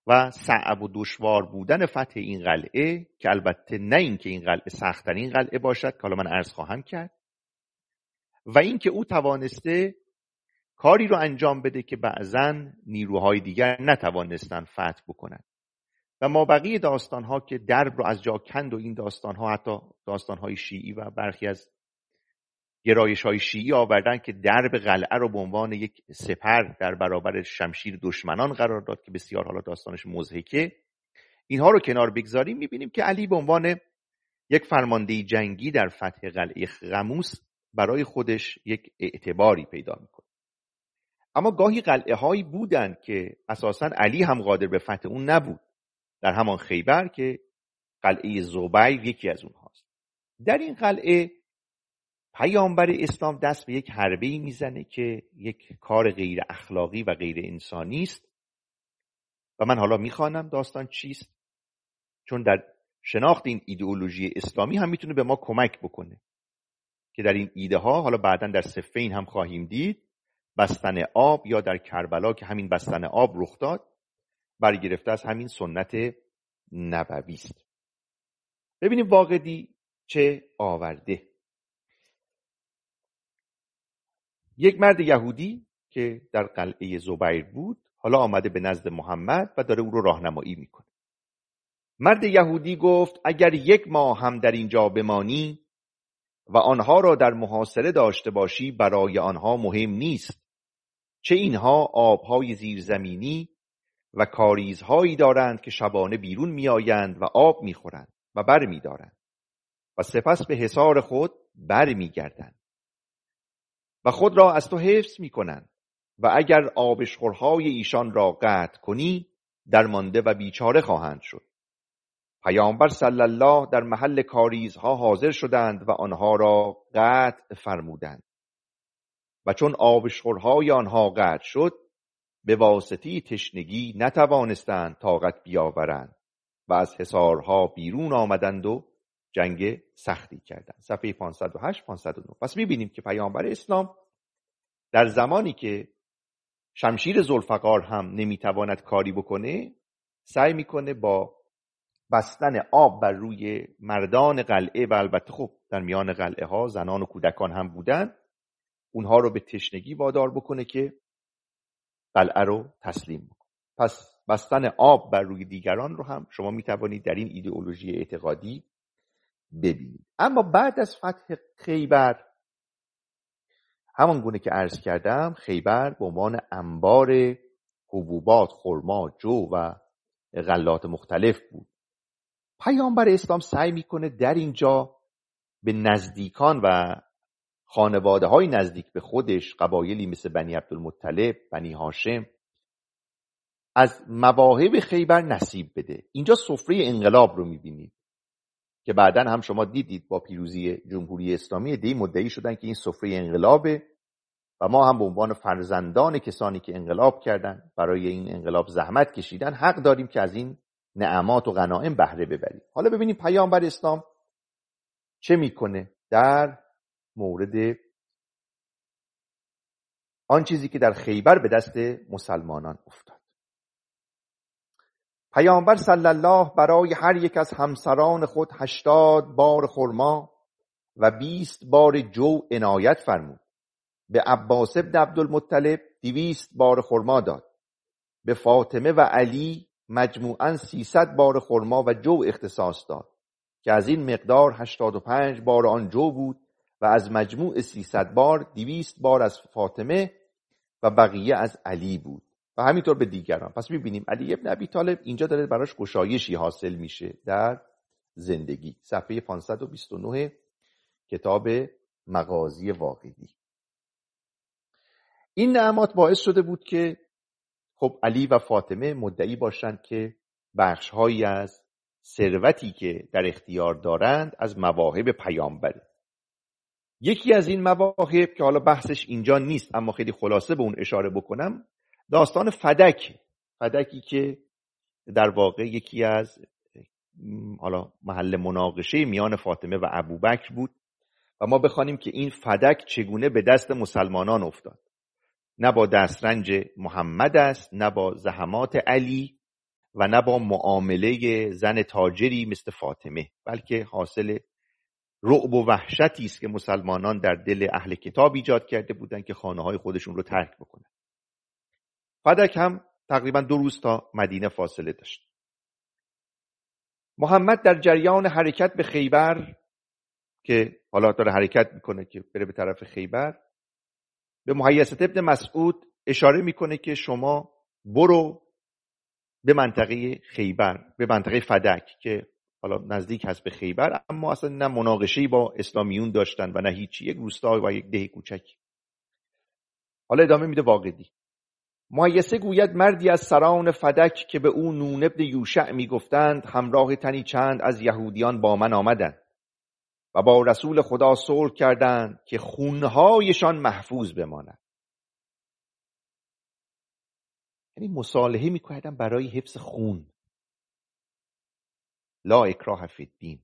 و صعب و دشوار بودن فتح این قلعه که البته نه اینکه این قلعه سخت‌ترین قلعه باشد که حالا من عرض خواهم کرد، و اینکه او توانسته کاری رو انجام بده که بعضاً نیروهای دیگر نتوانستن فتح بکنن و مابقی داستان‌ها که درب رو از جا کند و این داستان‌ها حتی داستان‌های شیعی و برخی از گرایش‌های شیعی آوردن که درب قلعه رو به عنوان یک سپر در برابر شمشیر دشمنان قرار داد که بسیار حالا داستانش مضحکه. اینها رو کنار بگذاریم، می‌بینیم که علی به عنوان یک فرمانده جنگی در فتح قلعه غموس برای خودش یک اعتباری پیدا می‌کنه. اما گاهی قلعه‌هایی بودن که اساساً علی هم قادر به فتح اون نبود. در همان خیبر که قلعه زبیر یکی از اونهاست. در این قلعه پیامبر اسلام دست به یک حربه‌ای میزنه که یک کار غیر اخلاقی و غیر انسانی است و من حالا میخوانم داستان چیست، چون در شناخت این ایدئولوژی اسلامی هم میتونه به ما کمک بکنه که در این ایده ها حالا بعداً در صفین هم خواهیم دید، بستن آب یا در کربلا که همین بستن آب رخ داد برگرفته از همین سنت نبوی است. ببینیم واقدی چه آورده. یک مرد یهودی که در قلعه زبیر بود حالا آمده به نزد محمد و داره او رو راهنمایی میکنه. مرد یهودی گفت اگر 1 ماه هم در اینجا بمانی و آنها را در محاصره داشته باشی برای آنها مهم نیست، چه اینها آبهای زیرزمینی و کاریزهایی دارند که شبانه بیرون میآیند و آب میخورند و بر میدارند و سپس به حصار خود بر میگردند و خود را از تو حفظ میکنند و اگر آبشخورهای ایشان را قطع کنی درمانده و بیچاره خواهند شد. پیامبر صلی الله در محل کاریزها حاضر شدند و آنها را قطع فرمودند و چون آبشخورهای آنها قطع شد به واسطه تشنگی نتوانستند طاقت بیاورند و از حصارها بیرون آمدند و جنگ سختی کردند. صفحه 508-509. پس میبینیم که پیامبر اسلام در زمانی که شمشیر ذوالفقار هم نمیتواند کاری بکنه سعی میکنه با بستن آب بر روی مردان قلعه و البته خب در میان قلعه ها زنان و کودکان هم بودن، اونها رو به تشنگی وادار بکنه که قلعه رو تسلیم بکنه. پس بستن آب بر روی دیگران رو هم شما میتوانید در این ایدئولوژی اعتقادی ببینید. اما بعد از فتح خیبر، همان گونه که عرض کردم، خیبر به عنوان انبار حبوبات، خرما، جو و غلات مختلف بود. پیامبر اسلام سعی میکنه در اینجا به نزدیکان و خانواده های نزدیک به خودش، قبایلی مثل بنی عبدالمطلب، بنی هاشم، از مواهب خیبر نصیب بده. اینجا سفره انقلاب رو میبینید که بعداً هم شما دیدید با پیروزی جمهوری اسلامی عده‌ای مدعی شدن که این سفره انقلابه و ما هم به عنوان فرزندان کسانی که انقلاب کردن، برای این انقلاب زحمت کشیدن، حق داریم که از این نعمات و غنایم بهره ببریم. حالا ببینیم پیامبر اسلام چه میکنه در مورد آن چیزی که در خیبر به دست مسلمانان افتاد. پیامبر صلی الله برای هر یک از همسران خود 80 بار خرما و 20 بار جو عنایت فرمود. به عباس ابن عبدالمطلب 200 بار خرما داد. به فاطمه و علی مجموعاً 300 بار خرما و جو اختصاص داد که از این مقدار 85 بار آن جو بود و از مجموع 300 بار 200 بار از فاطمه و بقیه از علی بود و همینطور به دیگران. پس می‌بینیم علی ابن ابی طالب اینجا داره براش گشایشی حاصل میشه در زندگی. صفحه 529 کتاب مغازی واقعی. این نعمات باعث شده بود که خب علی و فاطمه مدعی باشند که بخش‌هایی از ثروتی که در اختیار دارند از مواهب پیامبره. یکی از این مواهب که حالا بحثش اینجا نیست اما خیلی خلاصه به اون اشاره بکنم، داستان فدکی که در واقع یکی از حالا محل مناقشه میان فاطمه و ابوبکر بود و ما بخوانیم که این فدک چگونه به دست مسلمانان افتاد. نه با دسترنج محمد است، نه با زحمات علی و نه با معامله زن تاجری مثل فاطمه، بلکه حاصل رعب و وحشتی است که مسلمانان در دل اهل کتاب ایجاد کرده بودند که خانه‌های خودشون رو ترک بکنن. فدک هم تقریبا 2 روز تا مدینه فاصله داشت. محمد در جریان حرکت به خیبر که حالا داره حرکت میکنه که بره به طرف خیبر، به مهیثة ابن مسعود اشاره میکنه که شما برو به منطقه خیبر، به منطقه فدک که حالا نزدیک هست به خیبر، اما اصلا نه مناقشه‌ای با اسلامیون داشتن و نه هیچی، یک روستا و یک ده کوچکی. حالا ادامه میده واقدی. مهیثه گوید مردی از سران فدک که به او نون ابن یوشع میگفتند همراه تنی چند از یهودیان با من آمدند و با رسول خدا صلح کردند که خونهایشان محفوظ بماند. یعنی مصالحه میکردن برای حفظ خون. لا اکراه فی الدین.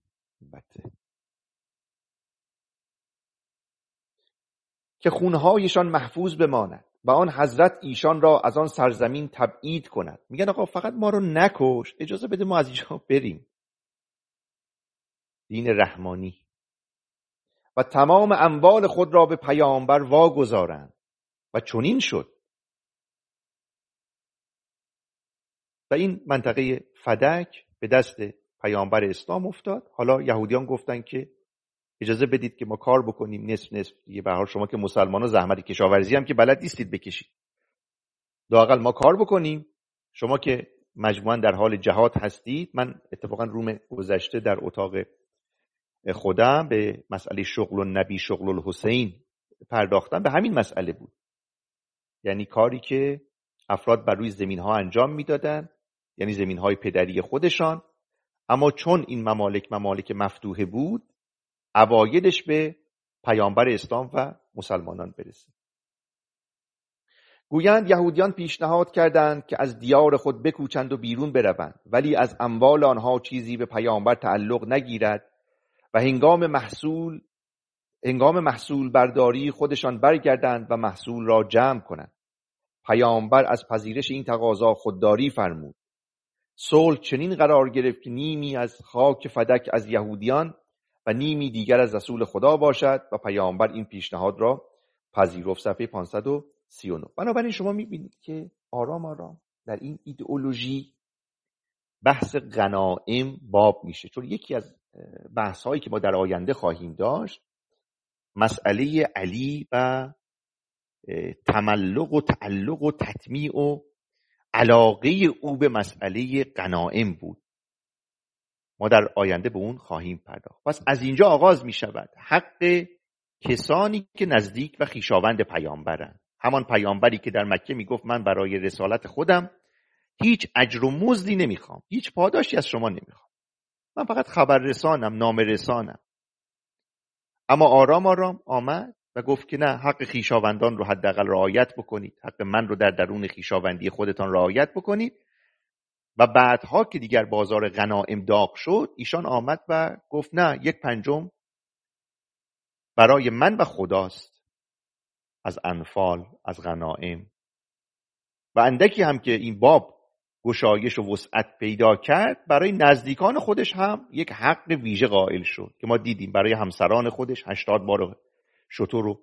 که خونهایشان محفوظ بماند و آن حضرت ایشان را از آن سرزمین تبعید کند. میگن آقا فقط ما رو نکش، اجازه بده ما از اینجا بریم. دین رحمانی. و تمام اموال خود را به پیامبر واگذارند. و چنین شد. و این منطقه فدک به دست پیامبر اسلام افتاد. حالا یهودیان گفتن که اجازه بدید که ما کار بکنیم نصف نصف دیگه، به هر حال شما که مسلمان‌ها زحمت کشاورزی هم که بلد نیستید بکشید، لااقل ما کار بکنیم، شما که مجموعاً در حال جهاد هستید. من اتفاقا روم گذشته در اتاق خودم به مسئله شغل النبی شغل الحسین پرداختم. به همین مسئله بود، یعنی کاری که افراد بر روی زمین‌ها انجام میدادن، یعنی زمین‌های پدری خودشان، اما چون این ممالک مفتوحه بود عوایدش به پیامبر اسلام و مسلمانان برسه. گویند یهودیان پیشنهاد کردند که از دیار خود بکوچند و بیرون بروند، ولی از اموال آنها چیزی به پیامبر تعلق نگیرد و هنگام محصول برداری خودشان برگردند و محصول را جمع کنند. پیامبر از پذیرش این تقاضا خودداری فرمود. صلح چنین قرار گرفت که نیمی از خاک فدک از یهودیان و نیمی دیگر از رسول خدا باشد و پیامبر این پیشنهاد را پذیرفت. صفحه 539. بنابراین شما میبینید که آرام آرام در این ایدئولوژی بحث غنائم باب میشه، چون یکی از بحث هایی که ما در آینده خواهیم داشت مسئله علی و تملق و تعلق و تطمیع و علاقه او به مسئله غنائم بود. ما در آینده به اون خواهیم پرداخت. پس از اینجا آغاز می شود حق کسانی که نزدیک و خویشاوند پیامبرند. همان پیامبری که در مکه می گفت من برای رسالت خودم هیچ اجر و مزدی نمیخوام، هیچ پاداشی از شما نمیخوام، من فقط خبر رسانم، نامه رسانم. اما آرام آرام آمد و گفت که نه، حق خویشاوندان رو حداقل رعایت بکنید، حق من رو در درون خویشاوندی خودتان رعایت بکنید. و بعدها که دیگر بازار غنائم داغ شد، ایشان آمد و گفت نه، 1/5 برای من و خداست از انفال، از غنائم. و اندکی هم که این باب گشایش و وسعت پیدا کرد، برای نزدیکان خودش هم یک حق ویژه قائل شد که ما دیدیم برای همسران خودش 80 بار شتر و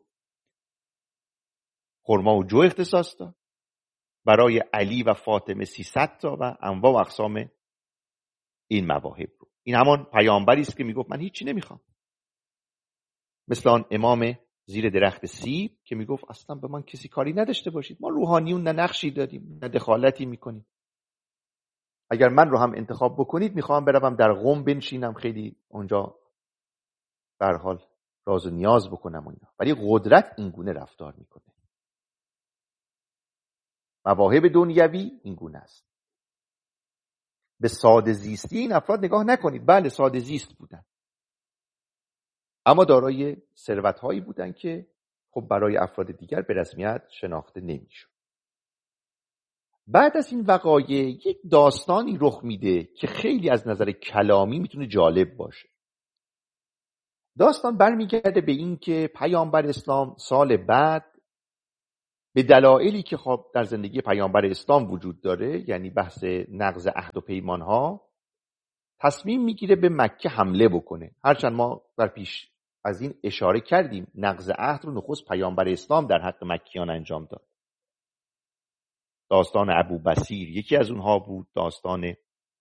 خرما و جو اختصاص داد، برای علی و فاطمه 300 تا و انواع و اقسام این مواهب رو. این همان پیامبری است که میگفت من هیچی نمیخوام، مثل آن امام زیر درخت سیب که میگفت اصلا به من کسی کاری نداشته باشید، ما روحانیون نه نقشی داریم نه دخالتی میکنیم، اگر من رو هم انتخاب بکنید میخوام بروم در قم بنشینم، خیلی اونجا به هر حال راز و نیاز بکنم اینا. ولی قدرت این گونه رفتار میکنه. مواهب دنیوی این گونه است. به ساده زیستی این افراد نگاه نکنید. بله ساده زیست بودن، اما دارای ثروت‌هایی بودن که خب برای افراد دیگر به رسمیت شناخته نمیشد. بعد از این وقایع یک داستانی رخ میده که خیلی از نظر کلامی میتونه جالب باشه. داستان برمیگرده به این که پیامبر اسلام سال بعد به دلایلی که خب در زندگی پیامبر اسلام وجود داره، یعنی بحث نقض عهد و پیمان ها، تصمیم میگیره به مکه حمله بکنه. هرچند ما در پیش از این اشاره کردیم نقض عهد رو نخست پیامبر اسلام در حق مکیان انجام داد. داستان ابو بصیر یکی از اونها بود، داستان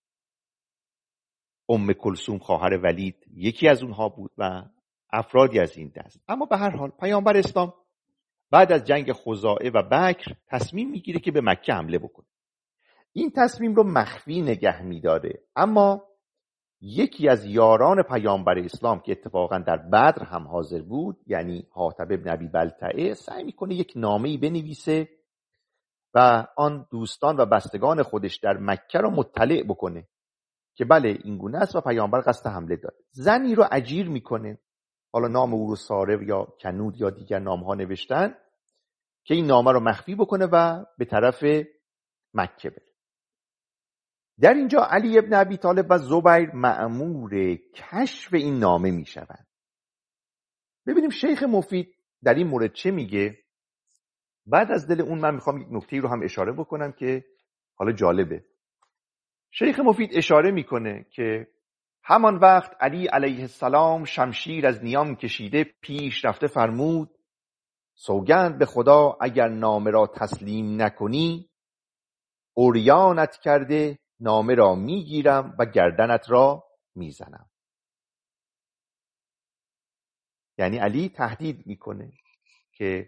ام کلثوم خواهر ولید یکی از اونها بود و افرادی از این دست. اما به هر حال پیامبر اسلام بعد از جنگ خزاعه و بکر تصمیم میگیره که به مکه حمله بکنه. این تصمیم رو مخفی نگه میداره، اما یکی از یاران پیامبر اسلام که اتفاقا در بدر هم حاضر بود، یعنی حاتب ابن ابی بلتعه، سعی میکنه یک نامه‌ای بنویسه و آن دوستان و بستگان خودش در مکه رو مطلع بکنه که بله این گونه است و پیامبر قصد حمله داره. زنی رو اجیر میکنه، حالا نام او رو ساره یا کنود یا دیگر نامها نوشتن، که این نامه رو مخفی بکنه و به طرف مکه بره. در اینجا علی ابن ابی طالب و زبیر مأمور کشف این نامه میشوند. ببینیم شیخ مفید در این مورد چه میگه. بعد از دل اون من میخوام یک نکته رو هم اشاره بکنم که حالا جالبه. شیخ مفید اشاره میکنه که همان وقت علی علیه السلام شمشیر از نیام کشیده پیش رفته فرمود: سوگند به خدا اگر نامه را تسلیم نکنی، عریانت کرده نامه را میگیرم و گردنت را میزنم. یعنی علی تهدید میکنه که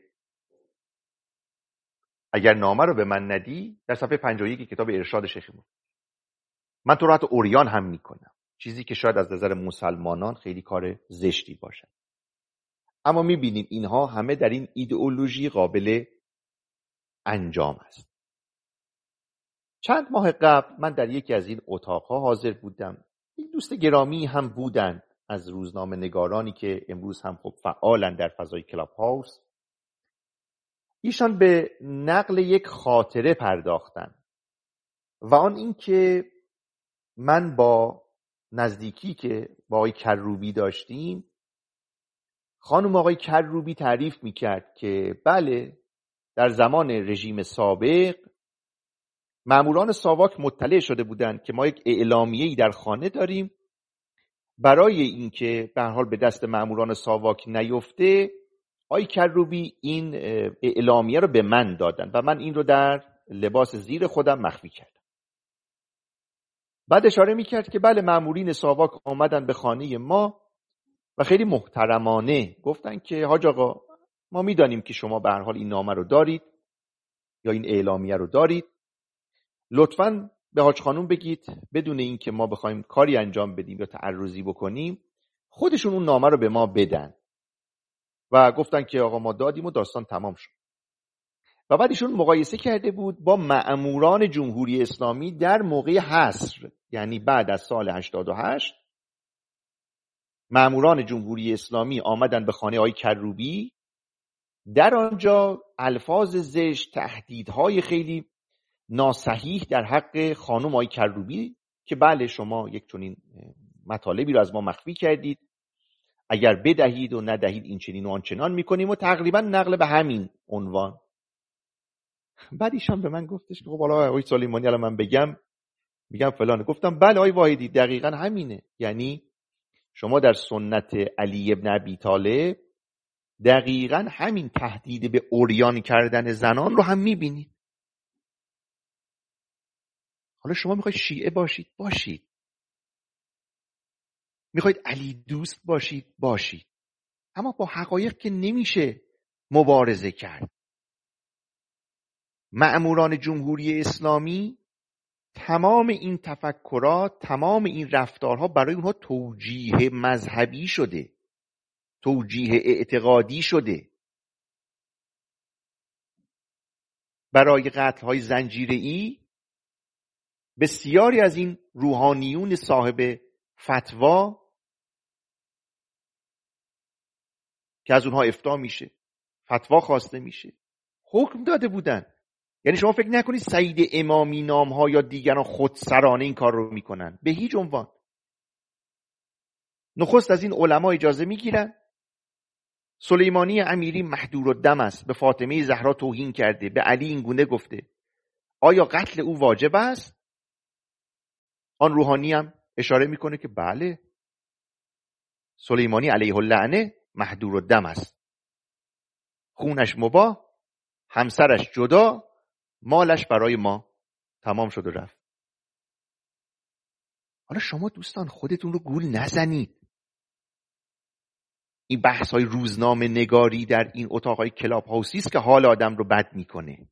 اگر نامه رو به من ندی، در صفحه 51 کتاب ارشاد شیخ مفید، من تو را حتی عریان هم میکنم. چیزی که شاید از نظر مسلمانان خیلی کار زشتی باشد، اما میبینیم اینها همه در این ایدئولوژی قابل انجام است. چند ماه قبل من در یکی از این اتاقها حاضر بودم. یک دوست گرامی هم بودند از روزنامه نگارانی که امروز هم خب فعالن در فضای کلاب هاوس. ایشان به نقل یک خاطره پرداختن و آن این که من با نزدیکی که با آقای کروبی داشتیم، خانم آقای کروبی تعریف میکرد که بله در زمان رژیم سابق ماموران ساواک مطلع شده بودند که ما یک اعلامیه‌ای در خانه داریم، برای اینکه به هر حال به دست ماموران ساواک نیفته آقای کروبی این اعلامیه رو به من دادن و من این رو در لباس زیر خودم مخفی کردم. بعد اشاره میکرد که بله مامورین ساواک آمدن به خانه ما و خیلی محترمانه گفتن که حاج آقا ما میدانیم که شما به هر حال این نامه رو دارید یا این اعلامیه رو دارید، لطفاً به حاج خانوم بگید بدون این که ما بخوایم کاری انجام بدیم یا تعرضی بکنیم خودشون اون نامه رو به ما بدن. و گفتن که آقا ما دادیم و داستان تمام شد. و بعد ایشون مقایسه کرده بود با مأموران جمهوری اسلامی در موقع حصر، یعنی بعد از سال 88 مأموران جمهوری اسلامی آمدن به خانه آقای کروبی، در آنجا الفاظ زشت، تهدیدهای خیلی ناصحیح در حق خانم آقای کروبی که بله شما یک چنین مطالبی رو از ما مخفی کردید، اگر بدهید و ندهید این چنین و آنچنان میکنیم و تقریبا نقل به همین عنوان. بعد ایشان به من گفتش که خب حالا آقای سلیمانی الان من میگم فلان. گفتم بله آقای واحدی دقیقا همینه. یعنی شما در سنت علی ابن ابی طالب دقیقا همین تهدید به عریان کردن زنان رو هم میبینید. حالا شما میخواید شیعه باشید، میخواید علی دوست باشید، اما با حقایق که نمیشه مبارزه کرد. مأموران جمهوری اسلامی تمام این تفکرات، تمام این رفتارها برای اونها توجیه مذهبی شده، توجیه اعتقادی شده. برای قتل‌های زنجیره‌ای بسیاری از این روحانیون صاحب فتوا که از اونها افتاء میشه، فتوا خواسته میشه، حکم داده بودن. یعنی شما فکر نکنید سعید امامی نامها یا دیگران خودسرانه این کار رو میکنن، به هیچ عنوان. نخست از این علما اجازه میگیرن، سلیمانی امیری مهدورالدم است، به فاطمه زهرا توهین کرده، به علی این گونه گفته. آیا قتل او واجب است؟ آن روحانی هم اشاره میکنه که بله، سلیمانی علیه اللعنه مهدورالدم است، خونش مباح، همسرش جدا، مالش برای ما تمام شد و رفت. حالا شما دوستان خودتون رو گول نزنید. این بحث‌های روزنامه نگاری در این اتاق‌های کلاب هاوسی است که حال آدم رو بد میکنه.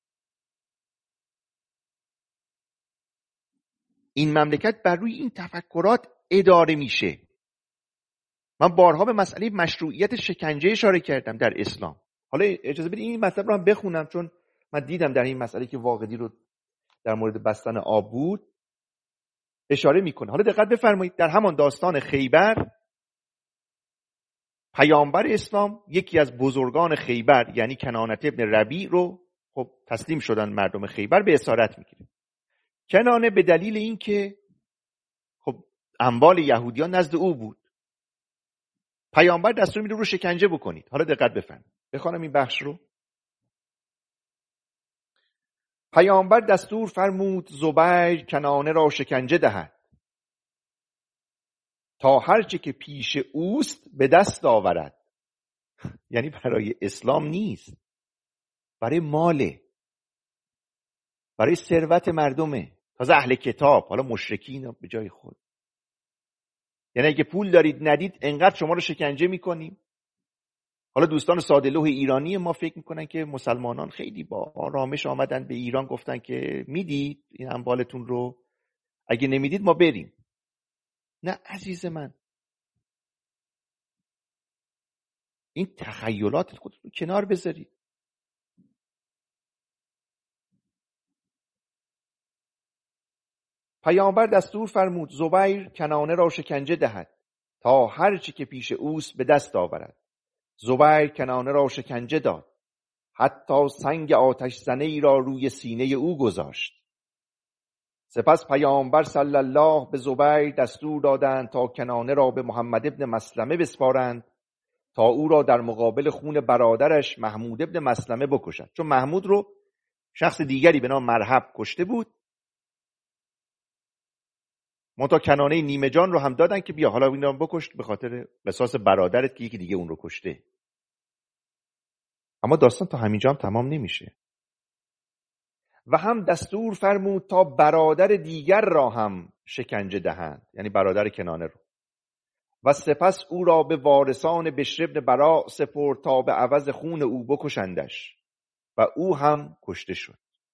این مملکت بر روی این تفکرات اداره میشه. من بارها به مسئله مشروعیت شکنجه اشاره کردم در اسلام. حالا اجازه بدید این مطلب رو هم بخونم، چون من دیدم در این مسئله که واقعی رو در مورد بستن آب بود اشاره میکنه. حالا دقت بفرمایید، در همان داستان خیبر پیامبر اسلام یکی از بزرگان خیبر یعنی کنانه ابن ربیع رو خب تسلیم شدن مردم خیبر، به اسارت میگیره. کنانه به دلیل اینکه خب اموال یهودیان نزد او بود، پیامبر دستور میده رو شکنجه بکنید. حالا دقت بفرمایید، بخوانم این بخش رو. پیامبر دستور فرمود زبیر کنانه را شکنجه دهد تا هرچه که پیش اوست به دست آورد. یعنی برای اسلام نیست، برای ماله، برای ثروت مردمه، تازه اهل کتاب، حالا مشرکین به جای خود. یعنی اگه پول دارید ندید انقدر شما رو شکنجه میکنیم. حالا دوستان ساده‌لوح ایرانی ما فکر میکنن که مسلمانان خیلی با آرامش آمدن به ایران گفتن که میدید این اموالتون رو، اگه نمیدید ما بریم. نه عزیز من، این تخیلات خودتون کنار بذارید. پیامبر دستور فرمود زبیر کنانه را شکنجه دهد تا هر چی که پیش اوست به دست آورد. زبیر کنانه را شکنجه داد، حتی سنگ آتش زنه ای را روی سینه او گذاشت. سپس پیامبر صلی الله به زبیر دستور دادند تا کنانه را به محمد ابن مسلمه بسپارند تا او را در مقابل خون برادرش محمود ابن مسلمه بکشد. چون محمود رو شخص دیگری به نام مرحب کشته بود، منتها کنانه نیمه جان رو هم دادن که بیا حالا این رو بکش به خاطر قصاص برادرت که یکی دیگه اون رو کشته. اما داستان تا همینجا هم تمام نمیشه. و هم دستور فرمود تا برادر دیگر را هم شکنجه دهند، یعنی برادر کنانه رو، و سپس او را به وارثان بشر بن براء سپرد تا به عوض خون او بکشندش و او هم کشته شد.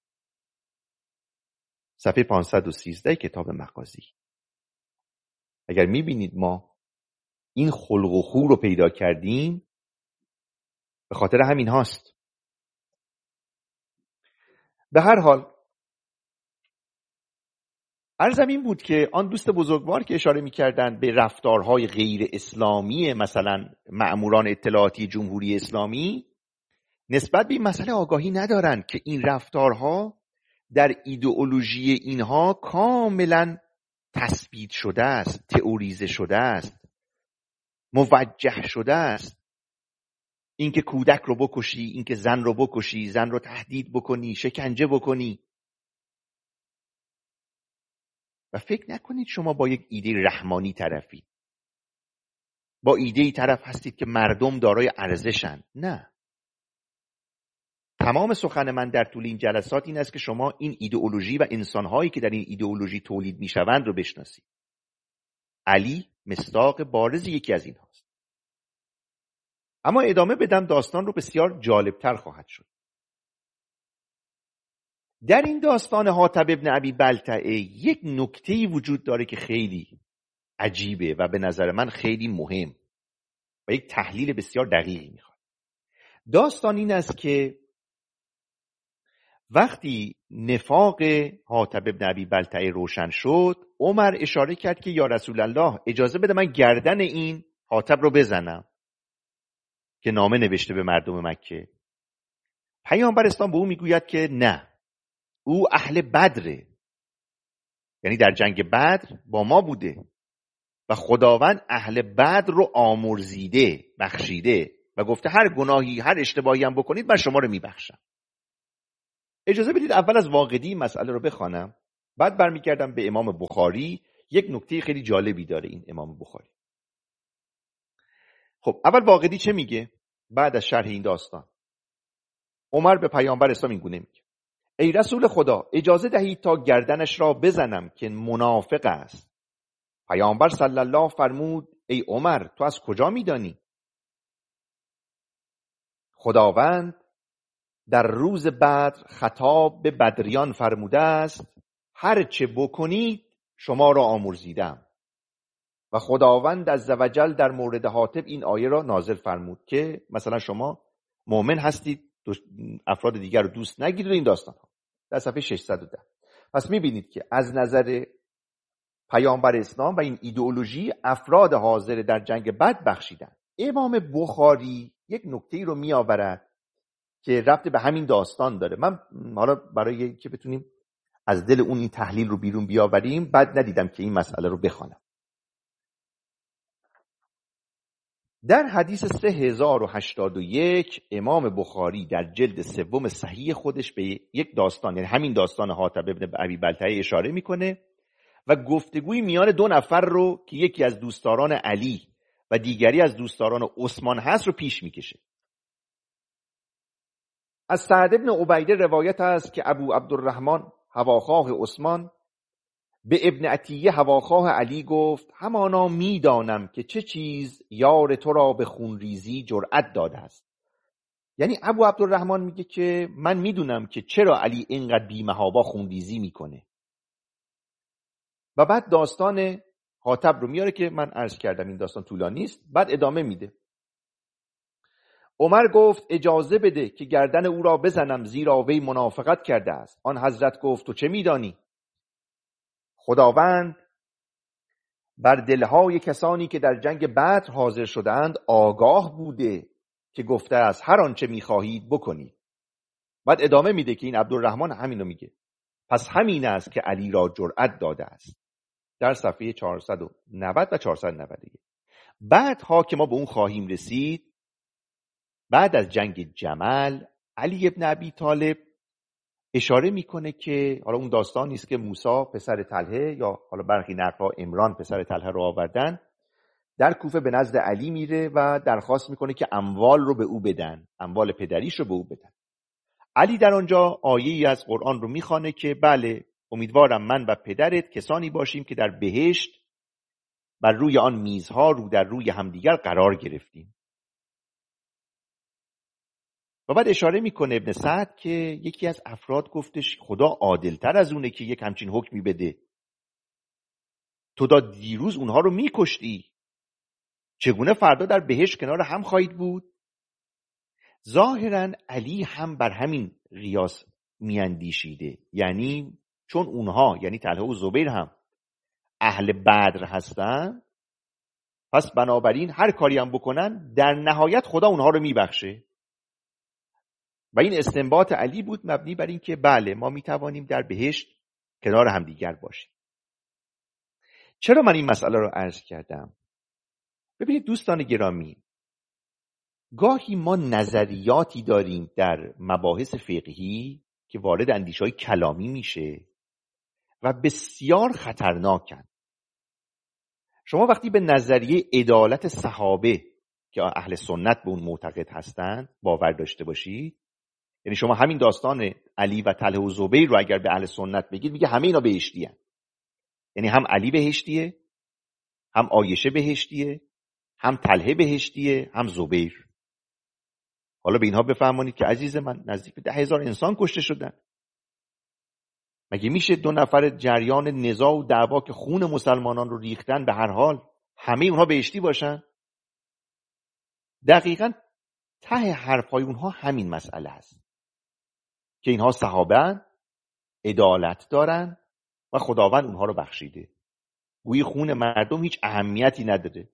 صفحه 513 کتاب مغازی. اگر میبینید ما این خلق و خو رو پیدا کردیم به خاطر همین هاست. به هر حال عرضم این بود که آن دوست بزرگوار که اشاره می‌کردند به رفتارهای غیر اسلامی مثلا مأموران اطلاعاتی جمهوری اسلامی، نسبت به این مسئله آگاهی ندارند که این رفتارها در ایدئولوژی اینها کاملا تثبیت شده است، تئوریزه شده است، موجه شده است. اینکه کودک رو بکشی، اینکه زن رو بکشی، زن رو تهدید بکنی، شکنجه بکنی. و فکر نکنید شما با یک ایده رحمانی طرفید، با ایده طرف هستید که مردم دارای ارزشند. نه، تمام سخن من در طول این جلسات این است که شما این ایدئولوژی و انسانهایی که در این ایدئولوژی تولید میشوند رو بشناسید. علی مصداق بارز یکی از این هاست. اما ادامه بدم داستان رو بسیار جالبتر خواهد شد. در این داستان حاتب ابن ابی بلتعه یک نکته‌ای وجود داره که خیلی عجیبه و به نظر من خیلی مهم و یک تحلیل بسیار دقیقی میخواد. داستان این است که وقتی نفاق حاتب ابن ابی بلتعه روشن شد، عمر اشاره کرد که یا رسول الله اجازه بده من گردن این حاتب رو بزنم که نامه نوشته به مردم مکه. پیامبر اسلام به او میگوید که نه، او اهل بدره، یعنی در جنگ بدر با ما بوده و خداوند اهل بدر رو آمرزیده، بخشیده. و گفته هر گناهی هر اشتباهی هم بکنید من شما رو میبخشم. اجازه بدید اول از واقدی مسئله رو بخوانم، بعد برمیگردم به امام بخاری. یک نکته خیلی جالبی داره این امام بخاری. خب اول واقدی چه میگه بعد از شرح این داستان؟ عمر به پیامبر اسلام این گونه میگه: ای رسول خدا، اجازه دهید تا گردنش را بزنم که منافق است. پیامبر صلی الله فرمود: ای عمر، تو از کجا میدانی؟ خداوند در روز بدر خطاب به بدریان فرموده است: هر چه بکنید شما را آمرزیدم. و خداوند عزوجل در مورد حاطب این آیه را نازل فرمود که مثلا شما مؤمن هستید، افراد دیگر رو دوست نگیرید. این داستان ها در صفحه 610. پس میبینید که از نظر پیامبر اسلام و این ایدئولوژی افراد حاضر در جنگ بدر بخشیدن. امام بخاری یک نکته رو میآورد که ربط به همین داستان داره. من حالا برای که بتونیم از دل اون این تحلیل رو بیرون بیاوریم، بعد ندیدم که این مسئله رو بخوانم. در حدیث 3081 امام بخاری در جلد سوم صحیح خودش به یک داستان، یعنی همین داستان حاطب ابن ابی بلتعه اشاره میکنه و گفتگوی میان دو نفر رو که یکی از دوستداران علی و دیگری از دوستداران عثمان هست رو پیش میکشه. از سعد بن عبیده روایت است که ابو عبدالرحمن هواخواه عثمان به ابن عطیه هواخواه علی گفت: همانا میدانم که چه چیز یار تو را به خونریزی جرأت داده است. یعنی ابو عبدالرحمن میگه که من میدونم که چرا علی اینقدر بی‌محابا خونریزی میکنه. و بعد داستان حاطب رو میاره که من عرض کردم این داستان طولانی است. بعد ادامه میده: عمر گفت: اجازه بده که گردن او را بزنم، زیرا وی منافقت کرده است. آن حضرت گفت: تو چه میدانی؟ خداوند بر دلهای کسانی که در جنگ بدر حاضر شدند آگاه بوده که گفته است هر آنچه میخواهید بکنید. بعد ادامه میده که این عبدالرحمن همین رو میگه: پس همین است که علی را جرأت داده است. در صفحه 490 و 491. بعدها که ما به اون خواهیم رسید، بعد از جنگ جمل علی ابن ابی طالب اشاره میکنه که حالا اون داستان نیست که موسی پسر طلحه یا حالا برخی نقل‌ها عمران پسر طلحه رو آوردن، در کوفه به نزد علی میره و درخواست میکنه که اموال رو به او بدن، اموال پدریش رو به او بدن. علی در آنجا آیه‌ای از قرآن رو میخوانه که بله، امیدوارم من و پدرت کسانی باشیم که در بهشت بر روی آن میزها رو در روی همدیگر قرار گرفتیم. و بعد اشاره میکنه ابن سعد که یکی از افراد گفتش خدا عادلتر از اونه که یک همچین حکمی بده. تو تا دیروز اونها رو میکشتی، چگونه فردا در بهشت کنار هم خواهید بود؟ ظاهرا علی هم بر همین قیاس میاندیشیده، یعنی چون اونها یعنی طلحه و زبیر هم اهل بدر هستن، پس بنابراین هر کاری هم بکنن در نهایت خدا اونها رو میبخشه. و این استنباط علی بود مبنی بر این که بله ما میتوانیم در بهشت کنار هم دیگر باشیم. چرا من این مسئله رو عرض کردم؟ ببینید دوستان گرامی، گاهی ما نظریاتی داریم در مباحث فقهی که وارد اندیشه‌های کلامی میشه و بسیار خطرناکن. شما وقتی به نظریه عدالت صحابه که اهل سنت به اون معتقد هستند باور داشته باشید، یعنی شما همین داستان علی و طلحه و زبیر رو اگر به اهل سنت بگید، میگه همه اینا بهشتی هستند. یعنی هم علی بهشتیه، هم عایشه بهشتیه، هم طلحه بهشتیه، هم زبیر. حالا به اینها بفهمانید که عزیز من نزدیک به 10,000 انسان کشته شدن. مگه میشه دو نفر جریان نزاع و دعوا که خون مسلمانان رو ریختن به هر حال همه اونها بهشتی باشن؟ دقیقاً ته حرفای اونها همین مسئله هست که اینها صحابه عدالت دارن و خداوند اونها رو بخشیده. گویی خون مردم هیچ اهمیتی نداره.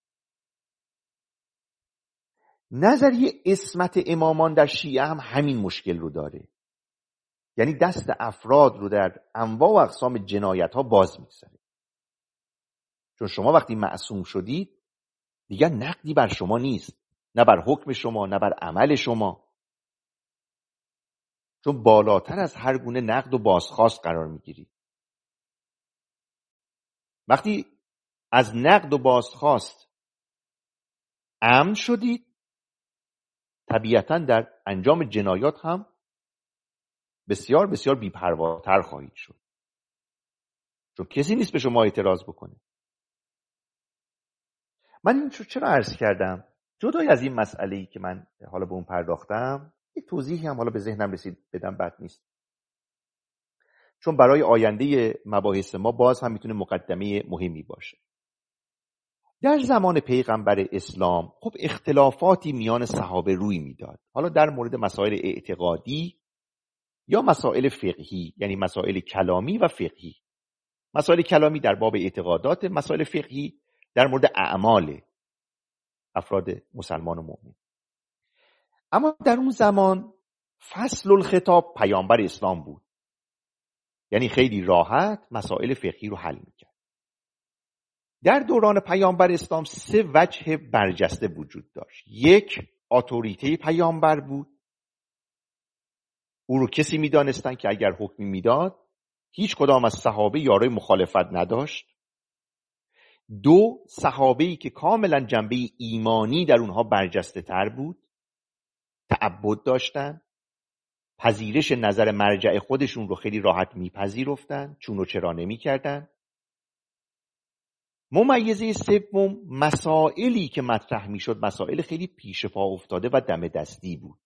نظریه عصمت امامان در شیعه هم همین مشکل رو داره، یعنی دست افراد رو در انواع و اقسام جنایت ها باز می‌گذاره. چون شما وقتی معصوم شدید دیگر نقدی بر شما نیست، نه بر حکم شما، نه بر عمل شما، چون بالاتر از هر گونه نقد و بازخواست قرار میگیرید. وقتی از نقد و بازخواست امن شدید، طبیعتاً در انجام جنایات هم بسیار بسیار بی‌پرواتر خواهید شد، چون کسی نیست به شما اعتراض بکنه. من این چرا عرض کردم؟ جدای از این مسئله‌ای که من حالا به اون پرداختم، یک توضیحی هم حالا به ذهنم رسید بدم بد نیست، چون برای آینده مباحث ما باز هم میتونه مقدمه مهمی باشه. در زمان پیغمبر اسلام خب اختلافاتی میان صحابه روی میداد، حالا در مورد مسائل اعتقادی یا مسائل فقهی، یعنی مسائل کلامی و فقهی. مسائل کلامی در باب اعتقادات، مسائل فقهی در مورد اعمال افراد مسلمان و مؤمن. اما در اون زمان فصل الخطاب پیامبر اسلام بود، یعنی خیلی راحت مسائل فقهی رو حل میکرد. در دوران پیامبر اسلام 3 وجه برجسته وجود داشت. یک، اتوریته پیامبر بود، او رو کسی میدانستن که اگر حکمی میداد هیچ کدام از صحابه یارای مخالفت نداشت. 2، صحابه‌ای که کاملا جنبه ایمانی در اونها برجسته تر بود، تعبد داشتن، پذیرش نظر مرجع خودشون رو خیلی راحت میپذیرفتن، چون و چرا نمیکردن. ممیزه 3، مسائلی که مطرح میشد مسائل خیلی پیش پا افتاده و دم دستی بود.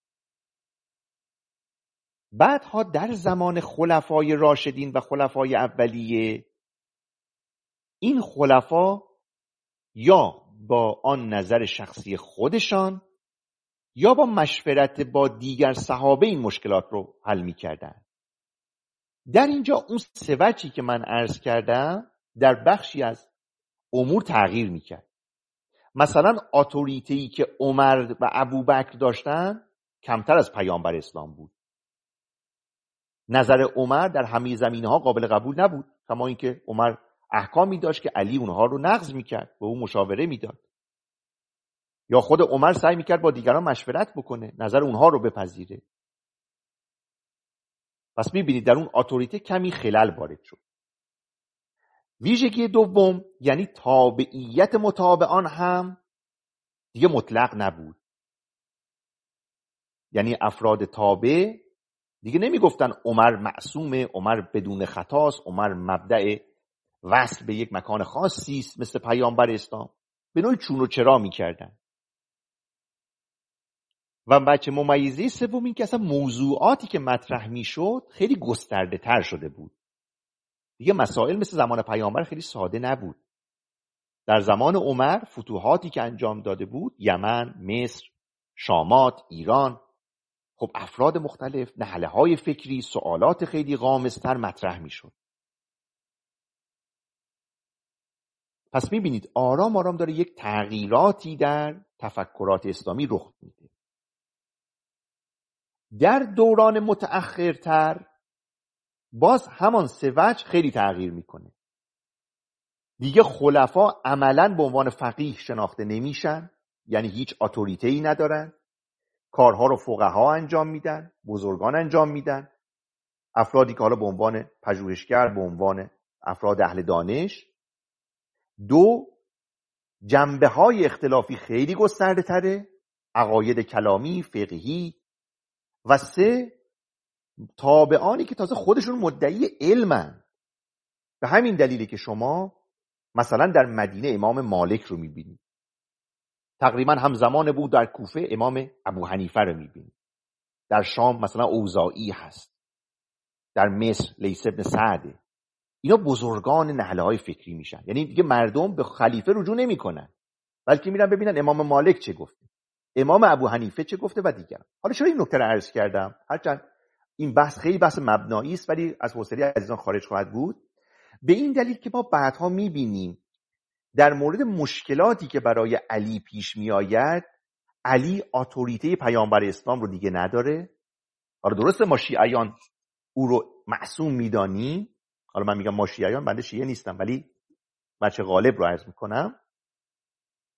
بعدها در زمان خلفای راشدین و خلفای اولیه، این خلفا یا با آن نظر شخصی خودشان یا با مشورت با دیگر صحابه این مشکلات رو حل می‌کردند. در اینجا اون 3 وجهی که من عرض کردم در بخشی از امور تغییر می‌کرد. مثلا اتوریته‌ای که عمر و ابوبکر داشتن کمتر از پیامبر اسلام بود. نظر عمر در همه زمینه‌ها قابل قبول نبود، کما اینکه عمر احکامی داشت که علی اونها رو نقض می‌کرد، به او مشاوره میداد. یا خود عمر سعی می‌کرد با دیگران مشورت بکنه، نظر اونها رو بپذیره. پس می‌بینید در اون اتوریته کمی خلل وارد شد. ویژگی دوم، یعنی تابعیت متابعان هم دیگه مطلق نبود. یعنی افراد تابع دیگه نمیگفتن عمر معصومه، عمر بدون خطاست، عمر مبدأ وصل به یک مکان خاصی است مثل پیامبر اسلام. به نوعی چون و چرا میکردن. و بچه ممیزه 3 این که اصلا موضوعاتی که مطرح میشد خیلی گسترده تر شده بود. دیگه مسائل مثل زمان پیامبر خیلی ساده نبود. در زمان عمر فتوحاتی که انجام داده بود، یمن، مصر، شامات، ایران، خب افراد مختلف، نهله‌های فکری، سوالات خیلی غامض‌تر مطرح میشد. پس میبینید آرام آرام داره یک تغییراتی در تفکرات اسلامی رخ میده. در دوران متأخرتر باز همان 3 وجه خیلی تغییر میکنه. دیگه خلفا عملاً به عنوان فقیه شناخته نمیشن، یعنی هیچ اتوریته‌ای ندارن. کارها رو فقها انجام میدن، بزرگان انجام میدن. افرادی که حالا به عنوان پژوهشگر، به عنوان افراد اهل دانش. 2، جنبه‌های اختلافی خیلی گسترده تره، عقاید کلامی، فقهی. و 3، تابعانی که تازه خودشون مدعی علمن. به همین دلیلی که شما مثلا در مدینه امام مالک رو میبینید، تقریبا همزمان بود در کوفه امام ابو حنیفه رو میبینید، در شام مثلا اوزاعی هست، در مصر لیث بن سعد. اینا بزرگان نهله‌های فکری میشن. یعنی دیگه مردم به خلیفه رجوع نمیکنن، بلکه میرن ببینن امام مالک چه گفته، امام ابو حنیفه چه گفته و دیگر. حالا چرا این نکته رو عرض کردم؟ هرچند این بحث خیلی بحث مبنایی است ولی از حوصله عزیزان خارج خواهد بود، به این دلیل که ما بعدها میبینیم در مورد مشکلاتی که برای علی پیش میآید، علی اتوریته پیامبر اسلام رو دیگه نداره. حالا درسته ما شیعیان او رو معصوم میدانیم، حالا من میگم ما شیعیان، بنده شیعه نیستم ولی بچه غالب رو عرض میکنم،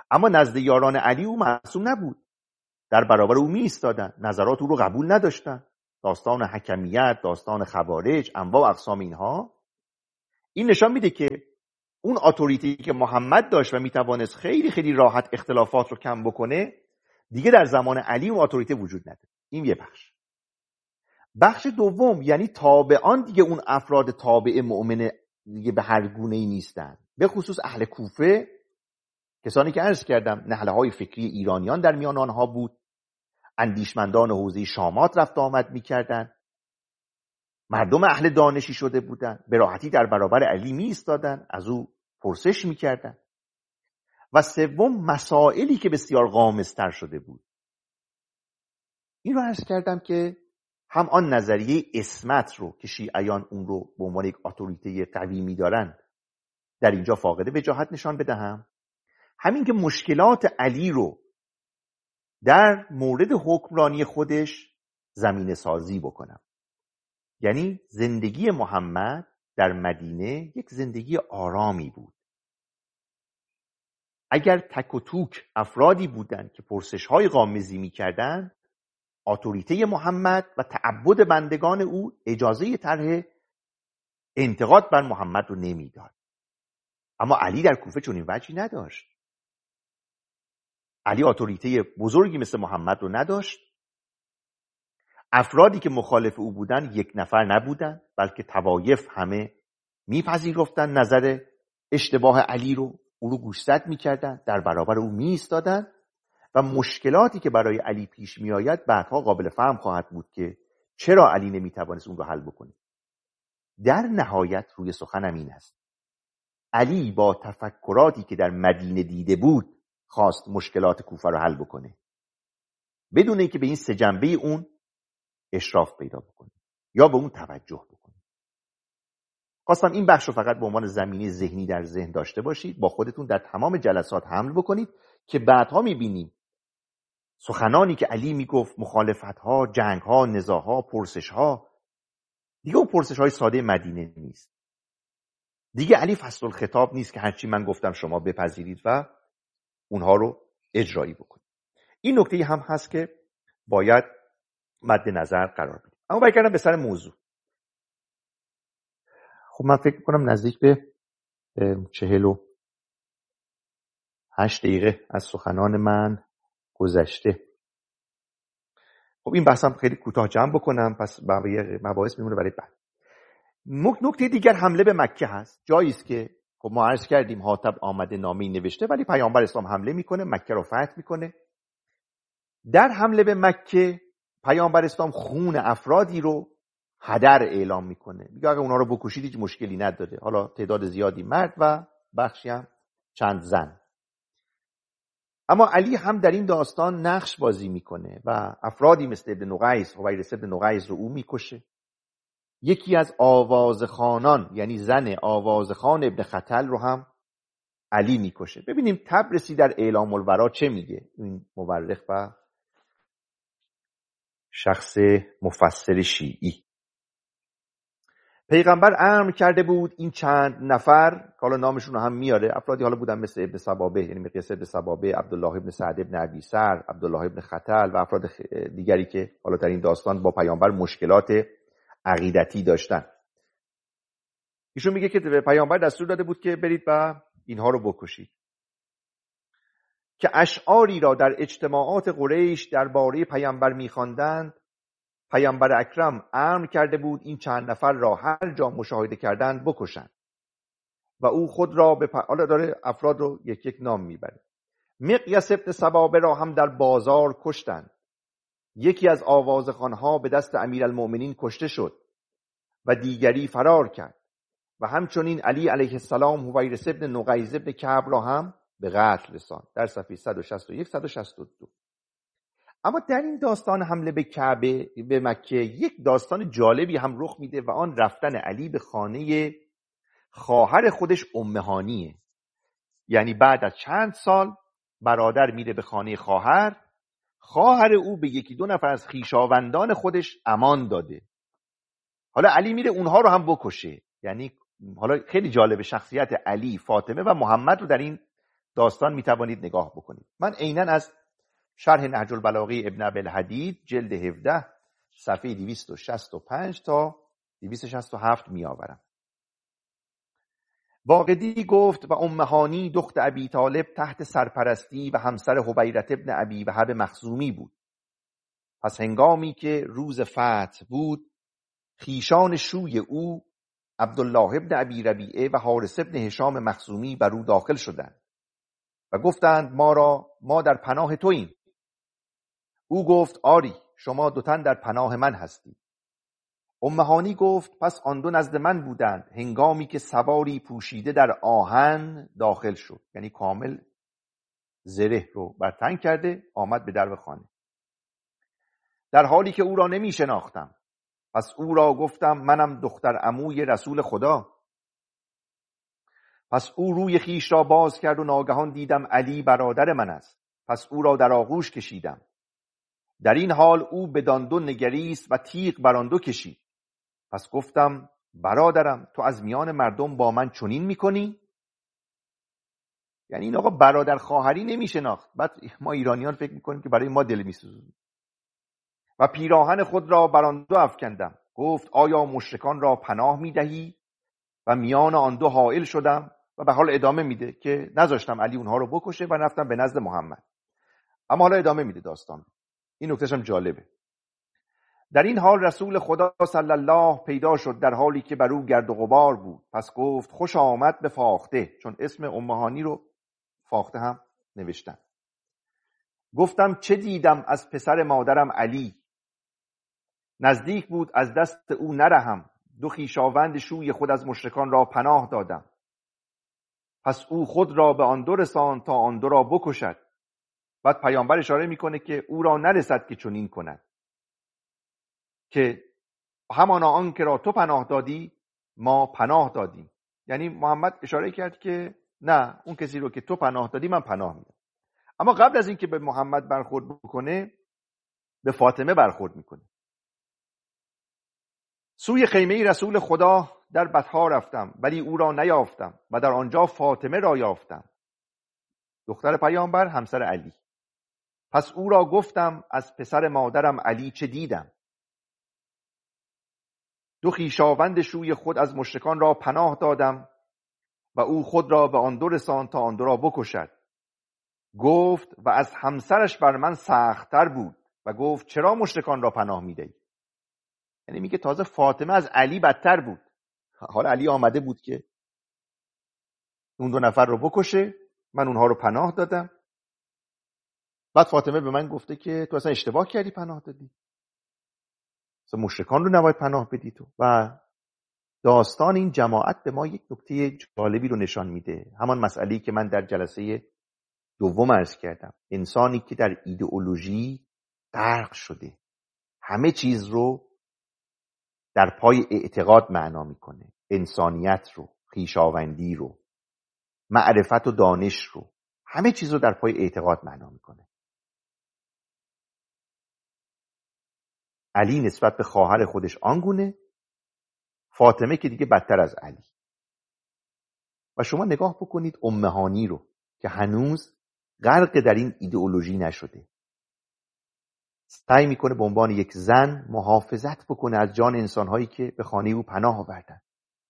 اما نزد یاران علی او معصوم نبود. در برابر او می ایستادن، نظرات او رو قبول نداشتن. داستان حکمیت، داستان خوارج، انواع و اقسام اینها، این نشان میده که اون اتوریتی که محمد داشت و میتوانست خیلی خیلی راحت اختلافات رو کم بکنه، دیگه در زمان علی اون اتوریته وجود نداره. این یه بخش. بخش دوم یعنی تابعان دیگه اون افراد تابع مؤمن دیگه به هر گونه‌ای نیستن. به خصوص اهل کوفه، کسانی که عرض کردم نهله‌های فکری ایرانیان در میان آنها بود، اندیشمندان حوزه شامات رفت آمد می‌کردند، مردم اهل دانشی شده بودند، به راحتی در برابر علی می‌ایستادند، از او پرسش می‌کردند. و سوم مسائلی که بسیار غامض‌تر شده بود. این رو عرض کردم که هم آن نظریه عصمت رو که شیعیان اون رو به عنوان یک اتوریته قوی می‌دارن در اینجا فاقد وجاهت نشان بدهم، همین که مشکلات علی رو در مورد حکمرانی خودش زمینه سازی بکنم. یعنی زندگی محمد در مدینه یک زندگی آرامی بود. اگر تک و توک افرادی بودند که پرسش‌های غامضی می‌کردند، اتوریته محمد و تعبد بندگان او اجازه طرح انتقاد بر محمد رو نمیداد. اما علی در کوفه چنین وجهی نداشت. علی اتوریته بزرگی مثل محمد رو نداشت. افرادی که مخالف او بودن یک نفر نبودن، بلکه طوایف همه میپذیرفتن نظر اشتباه علی رو، او رو گوشزد میکردن، در برابر او میایستادن و مشکلاتی که برای علی پیش میآید بعدها قابل فهم خواهد بود که چرا علی نمیتوانست اون رو حل بکنه. در نهایت روی سخنم این است: علی با تفکراتی که در مدینه دیده بود خواست مشکلات کوفه رو حل بکنه، بدون اینکه به این سه جنبه اون اشراف پیدا بکنه یا به اون توجه بکنه. خواستم این بخش رو فقط به عنوان زمینه ذهنی در ذهن داشته باشید، با خودتون در تمام جلسات حمل بکنید که بعدها میبینیم سخنانی که علی میگفت، مخالفت‌ها، جنگ‌ها، نزاع‌ها، پرسش‌ها، دیگه اون پرسش‌های ساده مدینه نیست. دیگه علی فصل الخطاب نیست که هرچی من گفتم شما بپذیرید و اونها رو اجرایی بکنید. این نکته هم هست که باید مد نظر قرار بدیم. اما برگردم به سر موضوع. خب من فکر می‌کنم نزدیک به 48 دقیقه از سخنان من گذشته. خب این بحثم خیلی کوتاه جمع بکنم، پس بقیه مباحث میمونه برای بعد. نکته دیگر حمله به مکه هست. جایی است که خب ما عرض کردیم حاتب آمده نامه‌ای نوشته، ولی پیامبر اسلام حمله میکنه، مکه رو فتح میکنه. در حمله به مکه پیامبر اسلام خون افرادی رو هدر اعلام میکنه، میگه اگه اونا رو بکشید هیچ مشکلی نداره، حالا تعداد زیادی مرد و بخشی هم چند زن. اما علی هم در این داستان نقش بازی میکنه و افرادی مثل ابن نقیس، حویرث ابن نقیس رو او میکشه. یکی از آوازخانان یعنی زن آوازخان ابن خطل رو هم علی میکشه. ببینیم طبرسی در اعلام الورا چه میگه، این مورخ و شخص مفسر شیعی. پیغمبر امر کرده بود این چند نفر، حالا نامشون رو هم میاره، افرادی حالا بودن مثل ابن سبابه، یعنی مقیاس ابن سبابه، عبدالله ابن سعد ابن ابی سر، عبدالله ابن خطل و افراد دیگری که حالا در این داستان با پیامبر مشکلات عقیدتی داشتن. ایشون میگه که به پیامبر دستور داده بود که برید و اینها رو بکشید، که اشعاری را در اجتماعات قریش درباره پیامبر می‌خواندند. پیامبر اکرم امر کرده بود این چند نفر را هر جا مشاهده کردند بکشند و او خود را به حالا داره افراد رو یک یک نام میبره. مقیاس ابن سبابه را هم در بازار کشتند. یکی از آوازخوانها به دست امیرالمؤمنین کشته شد و دیگری فرار کرد و همچنین علی علیه السلام حویرث ابن نقیز ابن کعب را هم به قتل رساند، در صفحه 161 162. اما در این داستان حمله به کعبه به مکه یک داستان جالبی هم رخ میده و آن رفتن علی به خانه خواهر خودش ام هانیه. یعنی بعد از چند سال برادر میره به خانه خواهر او به یکی دو نفر از خویشاوندان خودش امان داده. حالا علی میره اونها رو هم بکشه. یعنی حالا خیلی جالب شخصیت علی، فاطمه و محمد رو در این داستان میتوانید نگاه بکنید. من عیناً از شرح نهج البلاغه ابن ابی‌الحدید جلد 17 صفحه 265 تا 267 میآورم. واقدی گفت و ام هانی دخت ابی طالب تحت سرپرستی و همسر حبیرة ابن ابی وهب مخزومی بود. پس هنگامی که روز فتح بود، خیشان شوی او عبدالله ابن ابی ربیعه و حارث ابن هشام مخزومی بر او داخل شدند و گفتند ما در پناه توییم. او گفت آری، شما دو تن در پناه من هستید. ام هانی گفت پس آن دو نزد من بودند هنگامی که سواری پوشیده در آهن داخل شد، یعنی کامل زره رو بر تن کرده آمد به در خانه، در حالی که او را نمی شناختم. پس او را گفتم منم دختر عموی رسول خدا. پس او روی خیش را باز کرد و ناگهان دیدم علی برادر من است. پس او را در آغوش کشیدم. در این حال او بدان دو نگریست و تیغ بر آن دو کشید. پس گفتم برادرم، تو از میان مردم با من چنین میکنی؟ یعنی این آقا برادر خواهری نمیشناخت. بعد ما ایرانیان فکر میکنیم که برای ما دل میسوزه. و پیراهن خود را بر آن دو افکندم. گفت آیا مشرکان را پناه میدهی؟ و میان آن دو حائل شدم. و به حال ادامه میده که نذاشتم علی اونها رو بکشه و رفتم به نزد محمد. اما حالا ادامه میده داستان. این نکتهش هم جالبه. در این حال رسول خدا صلی الله پیدا شد در حالی که بر او گرد و غبار بود. پس گفت خوش آمد به فاخته، چون اسم ام هانی رو فاخته هم نوشتن. گفتم چه دیدم از پسر مادرم علی؟ نزدیک بود از دست او نرهم. دو خویشاوند شوی خود از مشرکان را پناه دادم. پس او خود را به آن دو رساند تا آن دو را بکشد. بعد پیامبر اشاره میکنه که او را نرسد که چنین کند، که همانا آن که را تو پناه دادی ما پناه دادیم. یعنی محمد اشاره کرد که نه، اون کسی رو که تو پناه دادی من پناه میدم. اما قبل از این که به محمد برخورد بکنه به فاطمه برخورد میکنه. سوی خیمه رسول خدا در بطحا رفتم ولی او را نیافتم و در آنجا فاطمه را یافتم، دختر پیامبر همسر علی. پس او را گفتم از پسر مادرم علی چه دیدم؟ دو خویشاوند شوی خود از مشرکان را پناه دادم و او خود را به آن دو رساند تا آن دو را بکشد. گفت و از همسرش بر من سخت‌تر بود و گفت چرا مشرکان را پناه میدهی؟ یعنی میگه تازه فاطمه از علی بدتر بود. حالا علی آمده بود که اون دو نفر رو بکشه، من اونها رو پناه دادم. بعد فاطمه به من گفته که تو اصلا اشتباه کردی پناه دادی، اصلا مشرکان رو نباید پناه بدی تو. و داستان این جماعت به ما یک نکته جالبی رو نشان میده، همان مسئله‌ای که من در جلسه دوم عرض کردم. انسانی که در ایدئولوژی غرق شده، همه چیز رو در پای اعتقاد معنا میکنه، انسانیت رو، خویشاوندی رو، معرفت و دانش رو، همه چیز رو در پای اعتقاد معنا میکنه. علی نسبت به خواهر خودش آنگونه، فاطمه که دیگه بدتر از علی. و شما نگاه بکنید ام هانی رو که هنوز غرق در این ایدئولوژی نشده، سعی میکنه به عنوان یک زن محافظت بکنه از جان انسانهایی که به خانه او پناه آوردن.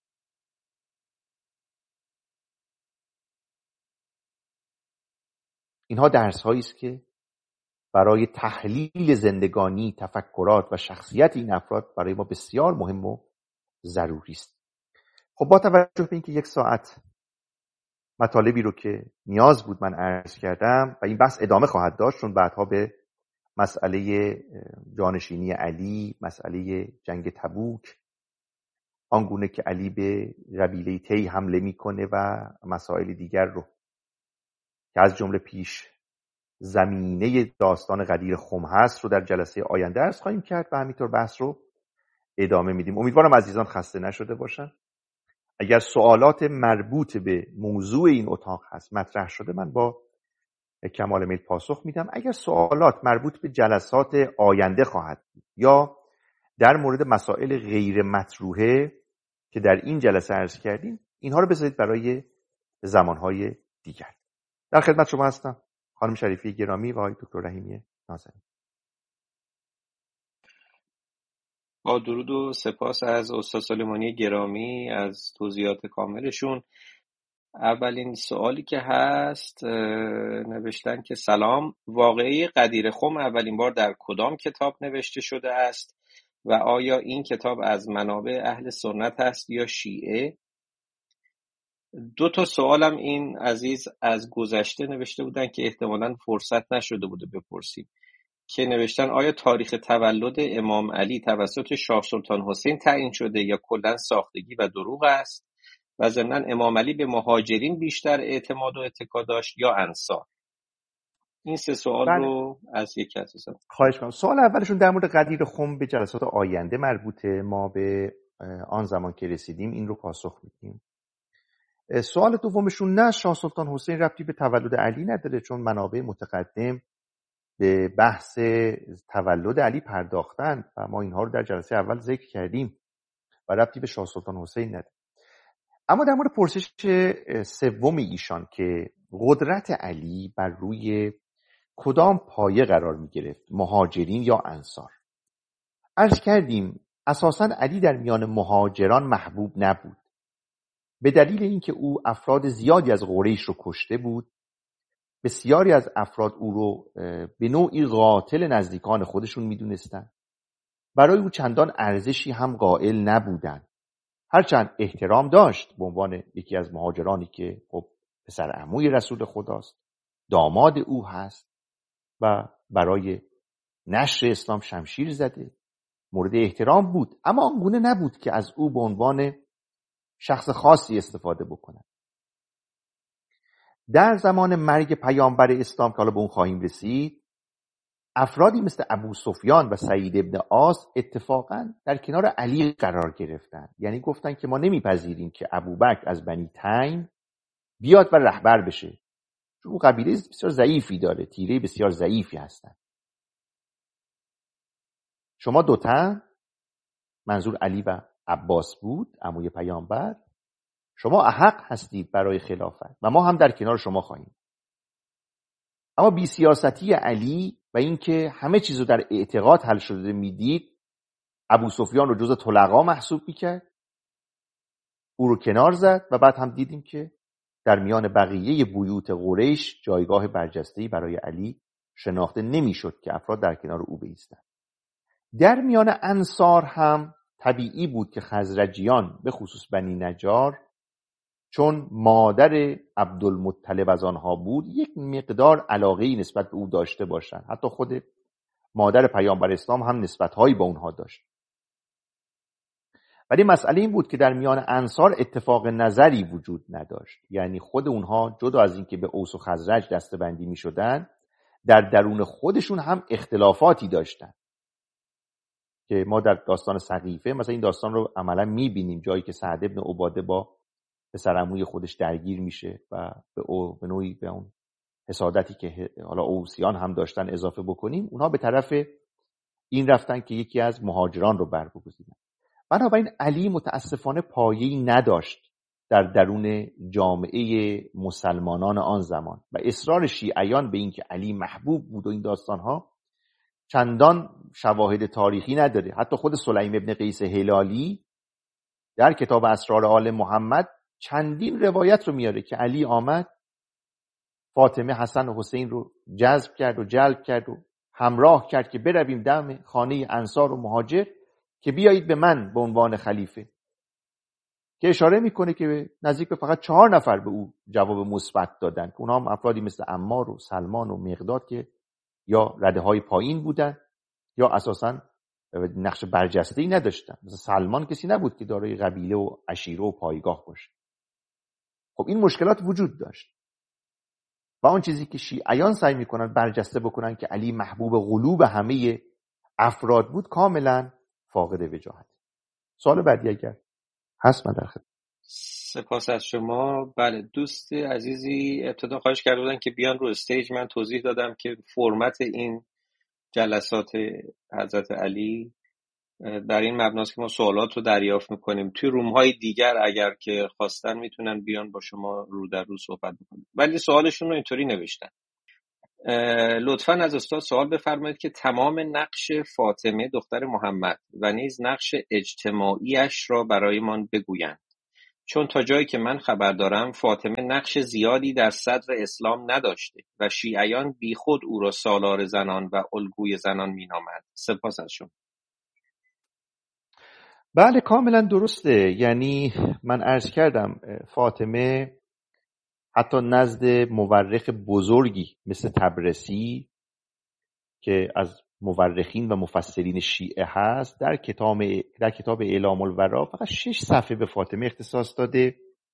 اینها درس هایی است که برای تحلیل زندگانی، تفکرات و شخصیت این افراد برای ما بسیار مهم و ضروری است. خب با توجه به اینکه 1 ساعت مطالبی رو که نیاز بود من عرض کردم و این بحث ادامه خواهد داشت، چون بعدها به مسئله جانشینی علی، مسئله جنگ تبوک، آنگونه که علی به قبیله تی حمله میکنه و مسائل دیگر رو که از جمله پیش زمینه داستان غدیر خم هست رو در جلسه آینده عرض خواهیم کرد و همینطور بحث رو ادامه میدیم. امیدوارم عزیزان خسته نشده باشن. اگر سوالات مربوط به موضوع این اتاق هست مطرح شده، من با کمال میل پاسخ میدم. اگر سوالات مربوط به جلسات آینده خواهد بود یا در مورد مسائل غیر مطروحه که در این جلسه عرض کردیم، اینها رو بذارید برای زمانهای دیگر. در خدمت شما هستم خانم شریفی گرامی و آقای دکتر رحیمی نازنین. با درود و سپاس از استاد سلیمانی گرامی از توضیحات کاملشون. اولین سوالی که هست، نوشتن که سلام، واقعه قدیر خم اولین بار در کدام کتاب نوشته شده است و آیا این کتاب از منابع اهل سنت است یا شیعه؟ دو تا سوالم این عزیز از گذشته نوشته بودن که احتمالاً فرصت نشده بوده بپرسیم، که نوشتن آیا تاریخ تولد امام علی توسط شاه سلطان حسین تعیین شده یا کلاً ساختگی و دروغ است؟ و ضمناً امام علی به مهاجرین بیشتر اعتماد و اتکا داشت یا انصار؟ این سه سوال بله، رو از یک کسی سوال. خواهش می‌کنم. سوال اولشون در مورد قدیر خم به جلسات آینده مربوطه. ما به آن زمان که رسیدیم این رو پاسخ میدیم. سوال دومشون نه، شاه سلطان حسین ربطی به تولد علی نداره، چون منابع متقدم به بحث تولد علی پرداختن و ما اینها رو در جلسه اول ذکر کردیم و ربطی به شاه سلطان حسین نداره. اما در مورد پرسش سوم ایشان که قدرت علی بر روی کدام پایه قرار می گرفت، مهاجرین یا انصار، عرض کردیم اساساً علی در میان مهاجران محبوب نبود، به دلیل اینکه او افراد زیادی از قریش رو کشته بود. بسیاری از افراد او رو به نوعی قاتل نزدیکان خودشون میدونستن، برای او چندان ارزشی هم قائل نبودن، هرچند احترام داشت به عنوان یکی از مهاجرانی که خب پسر عموی رسول خداست، داماد او هست و برای نشر اسلام شمشیر زده، مورد احترام بود، اما آنگونه نبود که از او به عنوان شخص خاصی استفاده بکنن. در زمان مرگ پیامبر اسلام که حالا به اون خواهیم رسید، افرادی مثل ابو سفیان و سعید ابن عاص اتفاقا در کنار علی قرار گرفتن، یعنی گفتن که ما نمیپذیریم که ابوبکر از بنی تیم بیاد و رهبر بشه، چون اون قبیله بسیار ضعیفی داره، تیره بسیار ضعیفی هستن. شما دوتا، منظور علی و عباس بود عموی پیامبر، شما احق هستید برای خلافت و ما هم در کنار شما خواهیم. اما بی سیاستی علی و اینکه همه چیزو در اعتقاد حل شده میدید، ابو سفیان رو جزء طلقا محسوب میکرد، او رو کنار زد و بعد هم دیدیم که در میان بقیه بیوت قریش جایگاه برجسته‌ای برای علی شناخته نمیشد که افراد در کنار او بایستند. در میان انصار هم طبیعی بود که خزرجیان به خصوص بنی نجار، چون مادر عبدالمطلب از آنها بود، یک مقدار علاقه‌ای نسبت به او داشته باشند. حتی خود مادر پیامبر اسلام هم نسبت‌هایی با اونها داشت. ولی مسئله این بود که در میان انصار اتفاق نظری وجود نداشت، یعنی خود اونها جدا از اینکه به اوس و خزرج دسته‌بندی می‌شدند، در درون خودشون هم اختلافاتی داشتند که ما در داستان سقیفه مثلا این داستان رو عملا می‌بینیم، جایی که سعد بن عباده با پسر عموی خودش درگیر میشه و به نوعی به اون حسادتی که حالا اوسیان هم داشتن اضافه بکنیم، اونها به طرف این رفتن که یکی از مهاجران رو برگزیدن. بنابراین علی متاسفانه پایه‌ای نداشت در درون جامعه مسلمانان آن زمان و اصرار شیعیان به این که علی محبوب بود و این داستانها چندان شواهد تاریخی نداره. حتی خود سلیم ابن قیس هلالی در کتاب اسرار آل محمد چندین روایت رو میاره که علی آمد فاطمه، حسن و حسین رو جذب کرد و جلب کرد و همراه کرد که برویم دم خانه انصار و مهاجر که بیایید به من به عنوان خلیفه، که اشاره میکنه که نزدیک به فقط 4 نفر به او جواب مثبت دادن که اونها هم افرادی مثل عمار و سلمان و مقداد که یا رده های پایین بودن یا اساساً نقش برجسته‌ای نداشتن. مثلا سلمان کسی نبود که دارای قبیله و عشیره و پایگاه باشه. خب این مشکلات وجود داشت و آن چیزی که شیعیان سعی میکنن برجسته بکنن که علی محبوب قلوب همه افراد بود کاملا فاقد وجاهت. سوال بعدی اگر هست من در خدمت. سپاس از شما. بله، دوست عزیزی ابتدا خواهش کرده بودن که بیان رو استیج. من توضیح دادم که فرمت این جلسات حضرت علی در این مبناست که ما سوالات رو دریافت میکنیم. توی روم‌های دیگر اگر که خواستن میتونن بیان با شما رو در رو صحبت بکنن، ولی سوالشون رو اینطوری نوشتن: لطفاً از استاد سوال بفرمایید که تمام نقش فاطمه دختر محمد و نیز نقش اجتماعیش را برایمان بگویند، چون تا جایی که من خبر دارم فاطمه نقش زیادی در صدر اسلام نداشته و شیعیان بیخود او را سالار زنان و الگوی زنان مینامند. سپاس از شما. بله کاملا درسته. یعنی من عرض کردم فاطمه حتی نزد مورخ بزرگی مثل طبرسی که از مورخین و مفسرین شیعه هست در کتاب اعلام الورا فقط 6 صفحه به فاطمه اختصاص داده.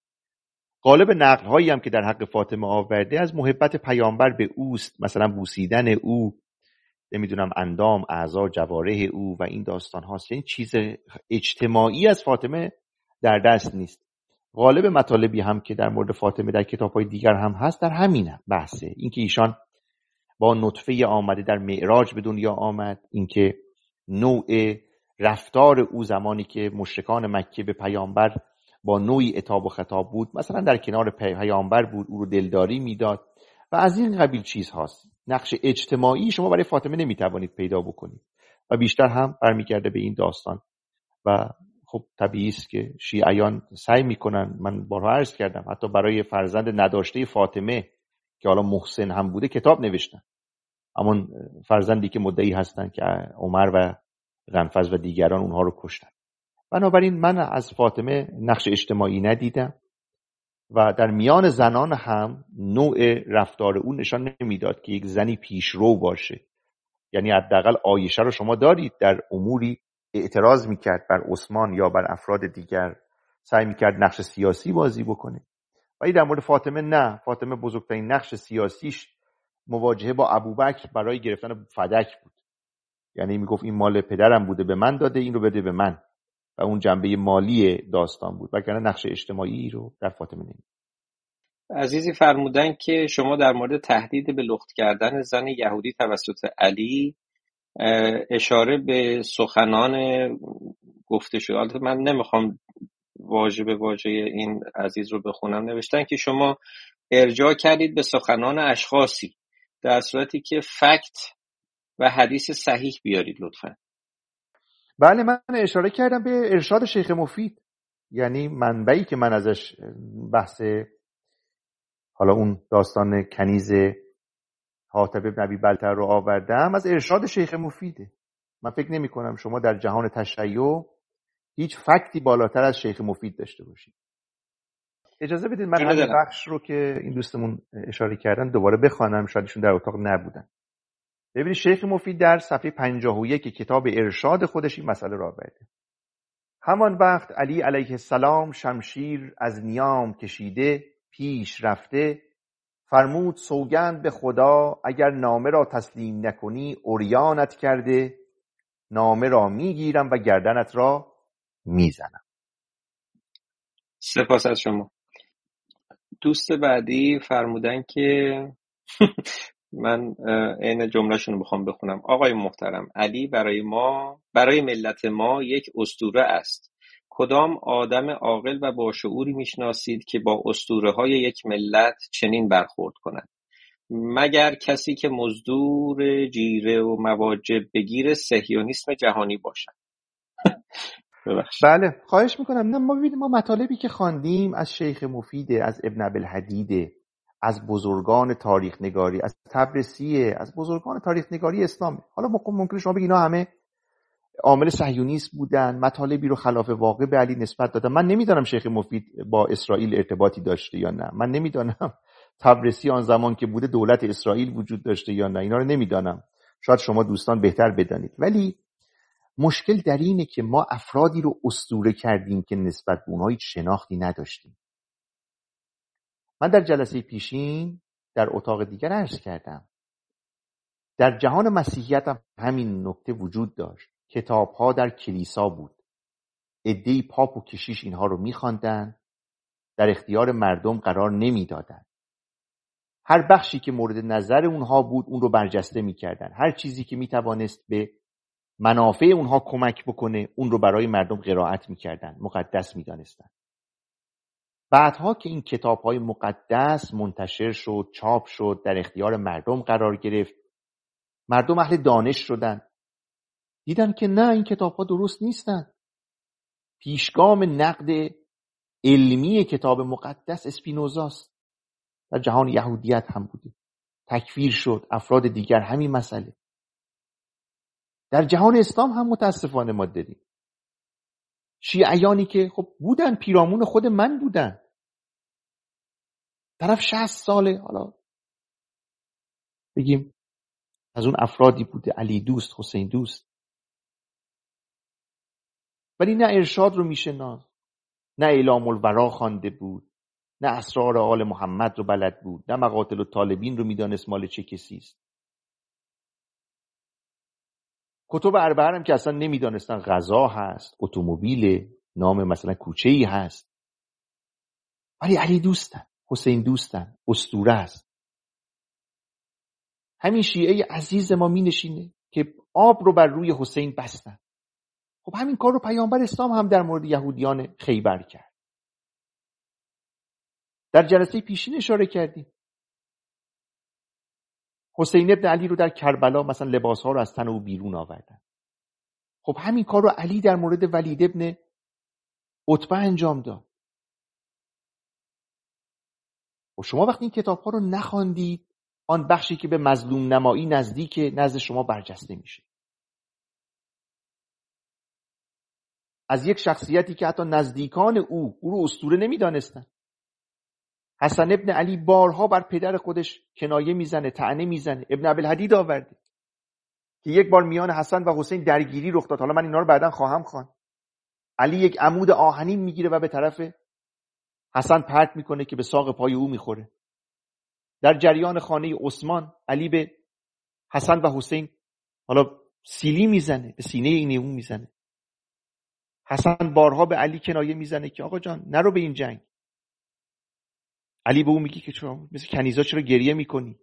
غالب نقل هایی هم که در حق فاطمه آورده از محبت پیامبر به اوست، مثلا بوسیدن او، نمیدونم اندام، اعضا، جوارح او و این داستان هاست. یعنی چیز اجتماعی از فاطمه در دست نیست. غالب مطالبی هم که در مورد فاطمه در کتاب‌های دیگر هم هست در همین بحثه، اینکه ایشان با نطفه آمده در معراج به دنیا آمد، اینکه نوع رفتار او زمانی که مشرکان مکه به پیامبر با نوعی عتاب و خطاب بود، مثلا در کنار پیامبر بود، او رو دلداری میداد و از این قبیل چیز هاست. نقش اجتماعی شما برای فاطمه نمیتوانید پیدا بکنید و بیشتر هم برمیگرده به این داستان. و خب طبیعی است که شیعیان سعی میکنن، من بارها عرض کردم، حتی برای فرزند نداشته فاطمه که حالا محسن هم بوده کتاب نوشتن، همون فرزندی که مدعی هستن که عمر و غنفذ و دیگران اونها رو کشتن. بنابراین من از فاطمه نقش اجتماعی ندیدم و در میان زنان هم نوع رفتار اون نشان نمیداد که یک زنی پیشرو باشه. یعنی حداقل عایشه رو شما دارید در اموری اعتراض میکرد بر عثمان یا بر افراد دیگر، سعی میکرد نقش سیاسی بازی بکنه. ولی در مورد فاطمه نه، فاطمه بزرگترین نقش سیاسیش مواجهه با ابوبکر برای گرفتن فدک بود. یعنی میگفت این مال پدرم بوده به من داده، این رو بده به من، و اون جنبه مالی داستان بود، وگرنه نقش اجتماعی رو در فاطمه نمید. عزیزی فرمودن که شما در مورد تهدید به لخت کردن زن یهودی توسط علی اشاره به سخنان گفته شد. البته من نمیخوام واژه به واژه این عزیز رو بخونم. نوشتن که شما ارجاع کردید به سخنان اشخاصی در صورتی که فکت و حدیث صحیح بیارید لطفا. بله من اشاره کردم به ارشاد شیخ مفید، یعنی منبعی که من ازش بحث حالا اون داستان کنیز حاتب بن ابی بلتع رو آوردم، از ارشاد شیخ مفیده. من فکر نمی کنم شما در جهان تشیع هیچ فکتی بالاتر از شیخ مفید داشته باشید. اجازه بدید من همین بخش رو که این دوستمون اشاره کردن دوباره بخوانم، شاید ایشون در اتاق نبودن. ببینید شیخ مفید در صفحه 51 کتاب ارشاد خودش این مسئله را آورده. همان وقت علی علیه السلام شمشیر از نیام کشیده پیش رفته، فرمود سوگند به خدا اگر نامه را تسلیم نکنی عریانت کرده، نامه را میگیرم و گردنت را میزنم. سپاس از شما. دوست بعدی فرمودن که من عین جمله‌شون رو بخوام بخونم. آقای محترم، علی برای ملت ما یک اسطوره است. کدام آدم عاقل و با شعوری میشناسید که با اسطوره‌های یک ملت چنین برخورد کند؟ مگر کسی که مزدور جیره و مواجب بگیر صهیونیسم جهانی باشد. بله خواهش میکنم. نه ما ببینیم، ما مطالبی که خواندیم از شیخ مفیده، از ابن ابوالحدیده، از بزرگان تاریخ نگاری، از طبرسیه، از بزرگان تاریخ نگاری اسلامی. حالا ممکنه شما بگید اینا همه عامل صهیونیسم بودن، مطالبی رو خلاف واقع به علی نسبت دادن. من نمیدانم شیخ مفید با اسرائیل ارتباطی داشته یا نه، من نمیدانم طبرسی آن زمان که بوده دولت اسرائیل وجود داشته یا نه، اینا رو نمیدانم، شاید شما دوستان بهتر بدانید. ولی مشکل در اینه که ما افرادی رو اسطوره کردیم که نسبت به اونها هیچ شناختی نداشتیم. من در جلسه پیشین در اتاق دیگر عرض کردم در جهان مسیحیت هم همین نکته وجود داشت. کتاب‌ها در کلیسا بود، عده‌ای پاپ و کشیش اینها رو می‌خواندن، در اختیار مردم قرار نمیدادن. هر بخشی که مورد نظر اونها بود اون رو برجسته می‌کردن. هر چیزی که می‌توانست به منافع اونها کمک بکنه اون رو برای مردم قرائت میکردن، مقدس میدانستن. بعدها که این کتاب‌های مقدس منتشر شد، چاپ شد، در اختیار مردم قرار گرفت، مردم اهل دانش شدن، دیدن که نه، این کتاب‌ها درست نیستن. پیشگام نقد علمی کتاب مقدس اسپینوزاست. در جهان یهودیت هم بوده، تکفیر شد، افراد دیگر همین مسئله. در جهان اسلام هم متاسفانه ما داریم شیعیانی که خب بودن، پیرامون خود من بودن، طرف 60 ساله، حالا بگیم از اون افرادی بوده، علی دوست، حسین دوست، ولی نه ارشاد رو میشناخت، نه اعلام الورا خوانده بود، نه اسرار آل محمد رو بلد بود، نه مقاتل الطالبین رو میدانست مال چه کسی است. کتب اربعه هم که اصلا نمیدانستن غذا هست، اتومبیل، نام مثلا کوچه‌ای هست، ولی علی دوستن، حسین دوستن، اسطوره است. همین شیعه عزیز ما می نشینه که آب رو بر روی حسین بستن. خب همین کار رو پیامبر اسلام هم در مورد یهودیان خیبر کرد. در جلسه پیشین اشاره کردیم. حسین ابن علی رو در کربلا مثلا لباسها رو از تن او بیرون آوردن. خب همین کار رو علی در مورد ولید ابن عتبه انجام داد. و شما وقتی این کتاب‌ها رو نخواندید، آن بخشی که به مظلوم نمایی نزدیک نزد شما برجسته میشه. از یک شخصیتی که حتی نزدیکان او رو اسطوره نمیدانستن. حسن ابن علی بارها بر پدر خودش کنایه میزنه، طعنه میزنه. ابن ابوالحدید آورده که یک بار میان حسن و حسین درگیری رخ داد. حالا من اینا رو بعداً خواهم خواند. علی یک عمود آهنین میگیره و به طرف حسن پرت میکنه که به ساق پای او میخوره. در جریان خانه عثمان علی به حسن و حسین حالا سیلی میزنه، به سینه این اون میزنه. حسن بارها به علی کنایه میزنه که آقا جان نرو به این جنگ. علی به او میگه که چرا مثل کنیزا چرا گریه میکنی؟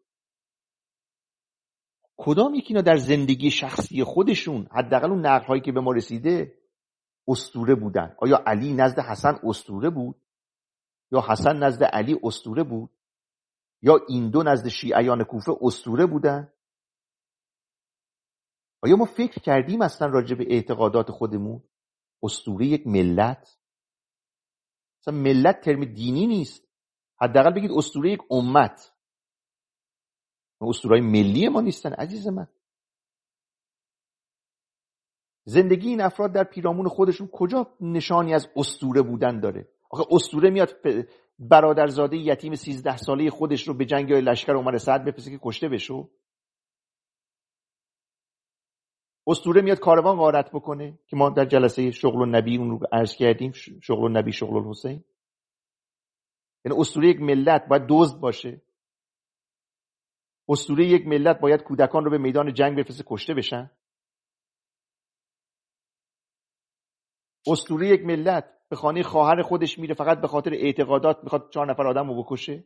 کدام یکی اینا در زندگی شخصی خودشون، حداقل اون نقل‌هایی که به ما رسیده، اسطوره بودن؟ آیا علی نزد حسن اسطوره بود؟ یا حسن نزد علی اسطوره بود؟ یا این دو نزد شیعیان کوفه اسطوره بودن؟ آیا ما فکر کردیم اصلا راجع به اعتقادات خودمون؟ اسطوره یک ملت، مثلا ملت ترم دینی نیست، حداقل بگید اسطوره یک امت. اسطوره‌های ملی ما نیستن عزیز من. زندگی این افراد در پیرامون خودشون کجا نشانی از اسطوره بودن داره؟ آخه اسطوره میاد برادرزاده یتیم 13 ساله خودش رو به جنگ لشکر عمر سعد بفرسته که کشته بشه؟ اسطوره میاد کاروان غارت بکنه که ما در جلسه شغل النبی اون رو عرض کردیم، شغل النبی شغل الحسین. یعنی اسطوره یک ملت باید دزد باشه؟ اسطوره یک ملت باید کودکان رو به میدان جنگ بفرسته کشته بشن؟ اسطوره یک ملت به خانه خواهر خودش میره فقط به خاطر اعتقادات میخواد 4 نفر آدم رو بکشه؟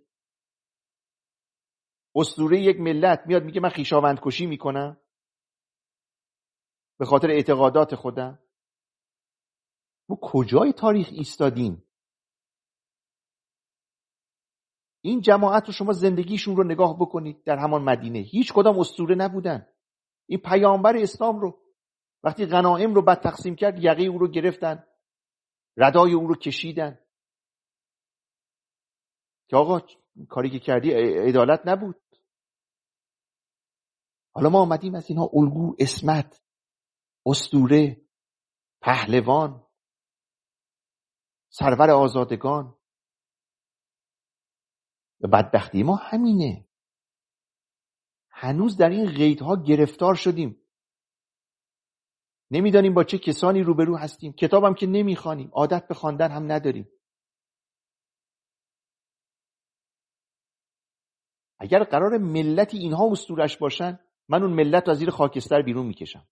اسطوره یک ملت میاد میگه من خویشاوند کشی میکنم به خاطر اعتقادات خودم؟ ما کجای تاریخ ایستادیم؟ این جماعت رو شما زندگیشون رو نگاه بکنید در همان مدینه، هیچ کدام اسطوره نبودن. این پیامبر اسلام رو وقتی غنایم رو بد تقسیم کرد، یقه او رو گرفتن، ردای او رو کشیدن که آقا کاری که کردی عدالت نبود. حالا ما آمدیم از اینها الگو، عصمت، اسطوره، پهلوان، سرور آزادگان. بدبختی ما همینه، هنوز در این قیدها گرفتار شدیم، نمیدانیم با چه کسانی روبرو هستیم، کتابم که نمیخوانیم، عادت به خواندن هم نداریم. اگر قرار ملتی اینها اسطوره‌اش باشن، من اون ملت رو از زیر خاکستر بیرون میکشم.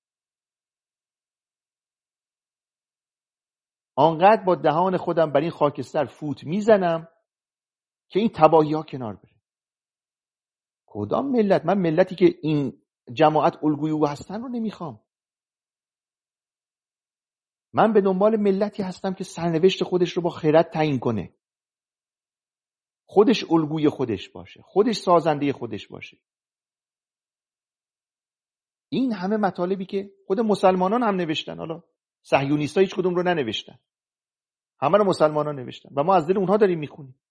آنقدر با دهان خودم بر این خاکستر فوت میزنم که این تباهی ها کنار بره. کدام ملت؟ من ملتی که این جماعت الگوی او هستن رو نمیخوام. من به دنبال ملتی هستم که سرنوشت خودش رو با خرد تعیین کنه، خودش الگوی خودش باشه، خودش سازنده خودش باشه. این همه مطالبی که خود مسلمانان هم نوشتن، حالا صهیونیست‌ها هیچ کدوم رو ننوشتن، همه رو مسلمانان نوشتن و ما از دل اونها داریم میخونیم.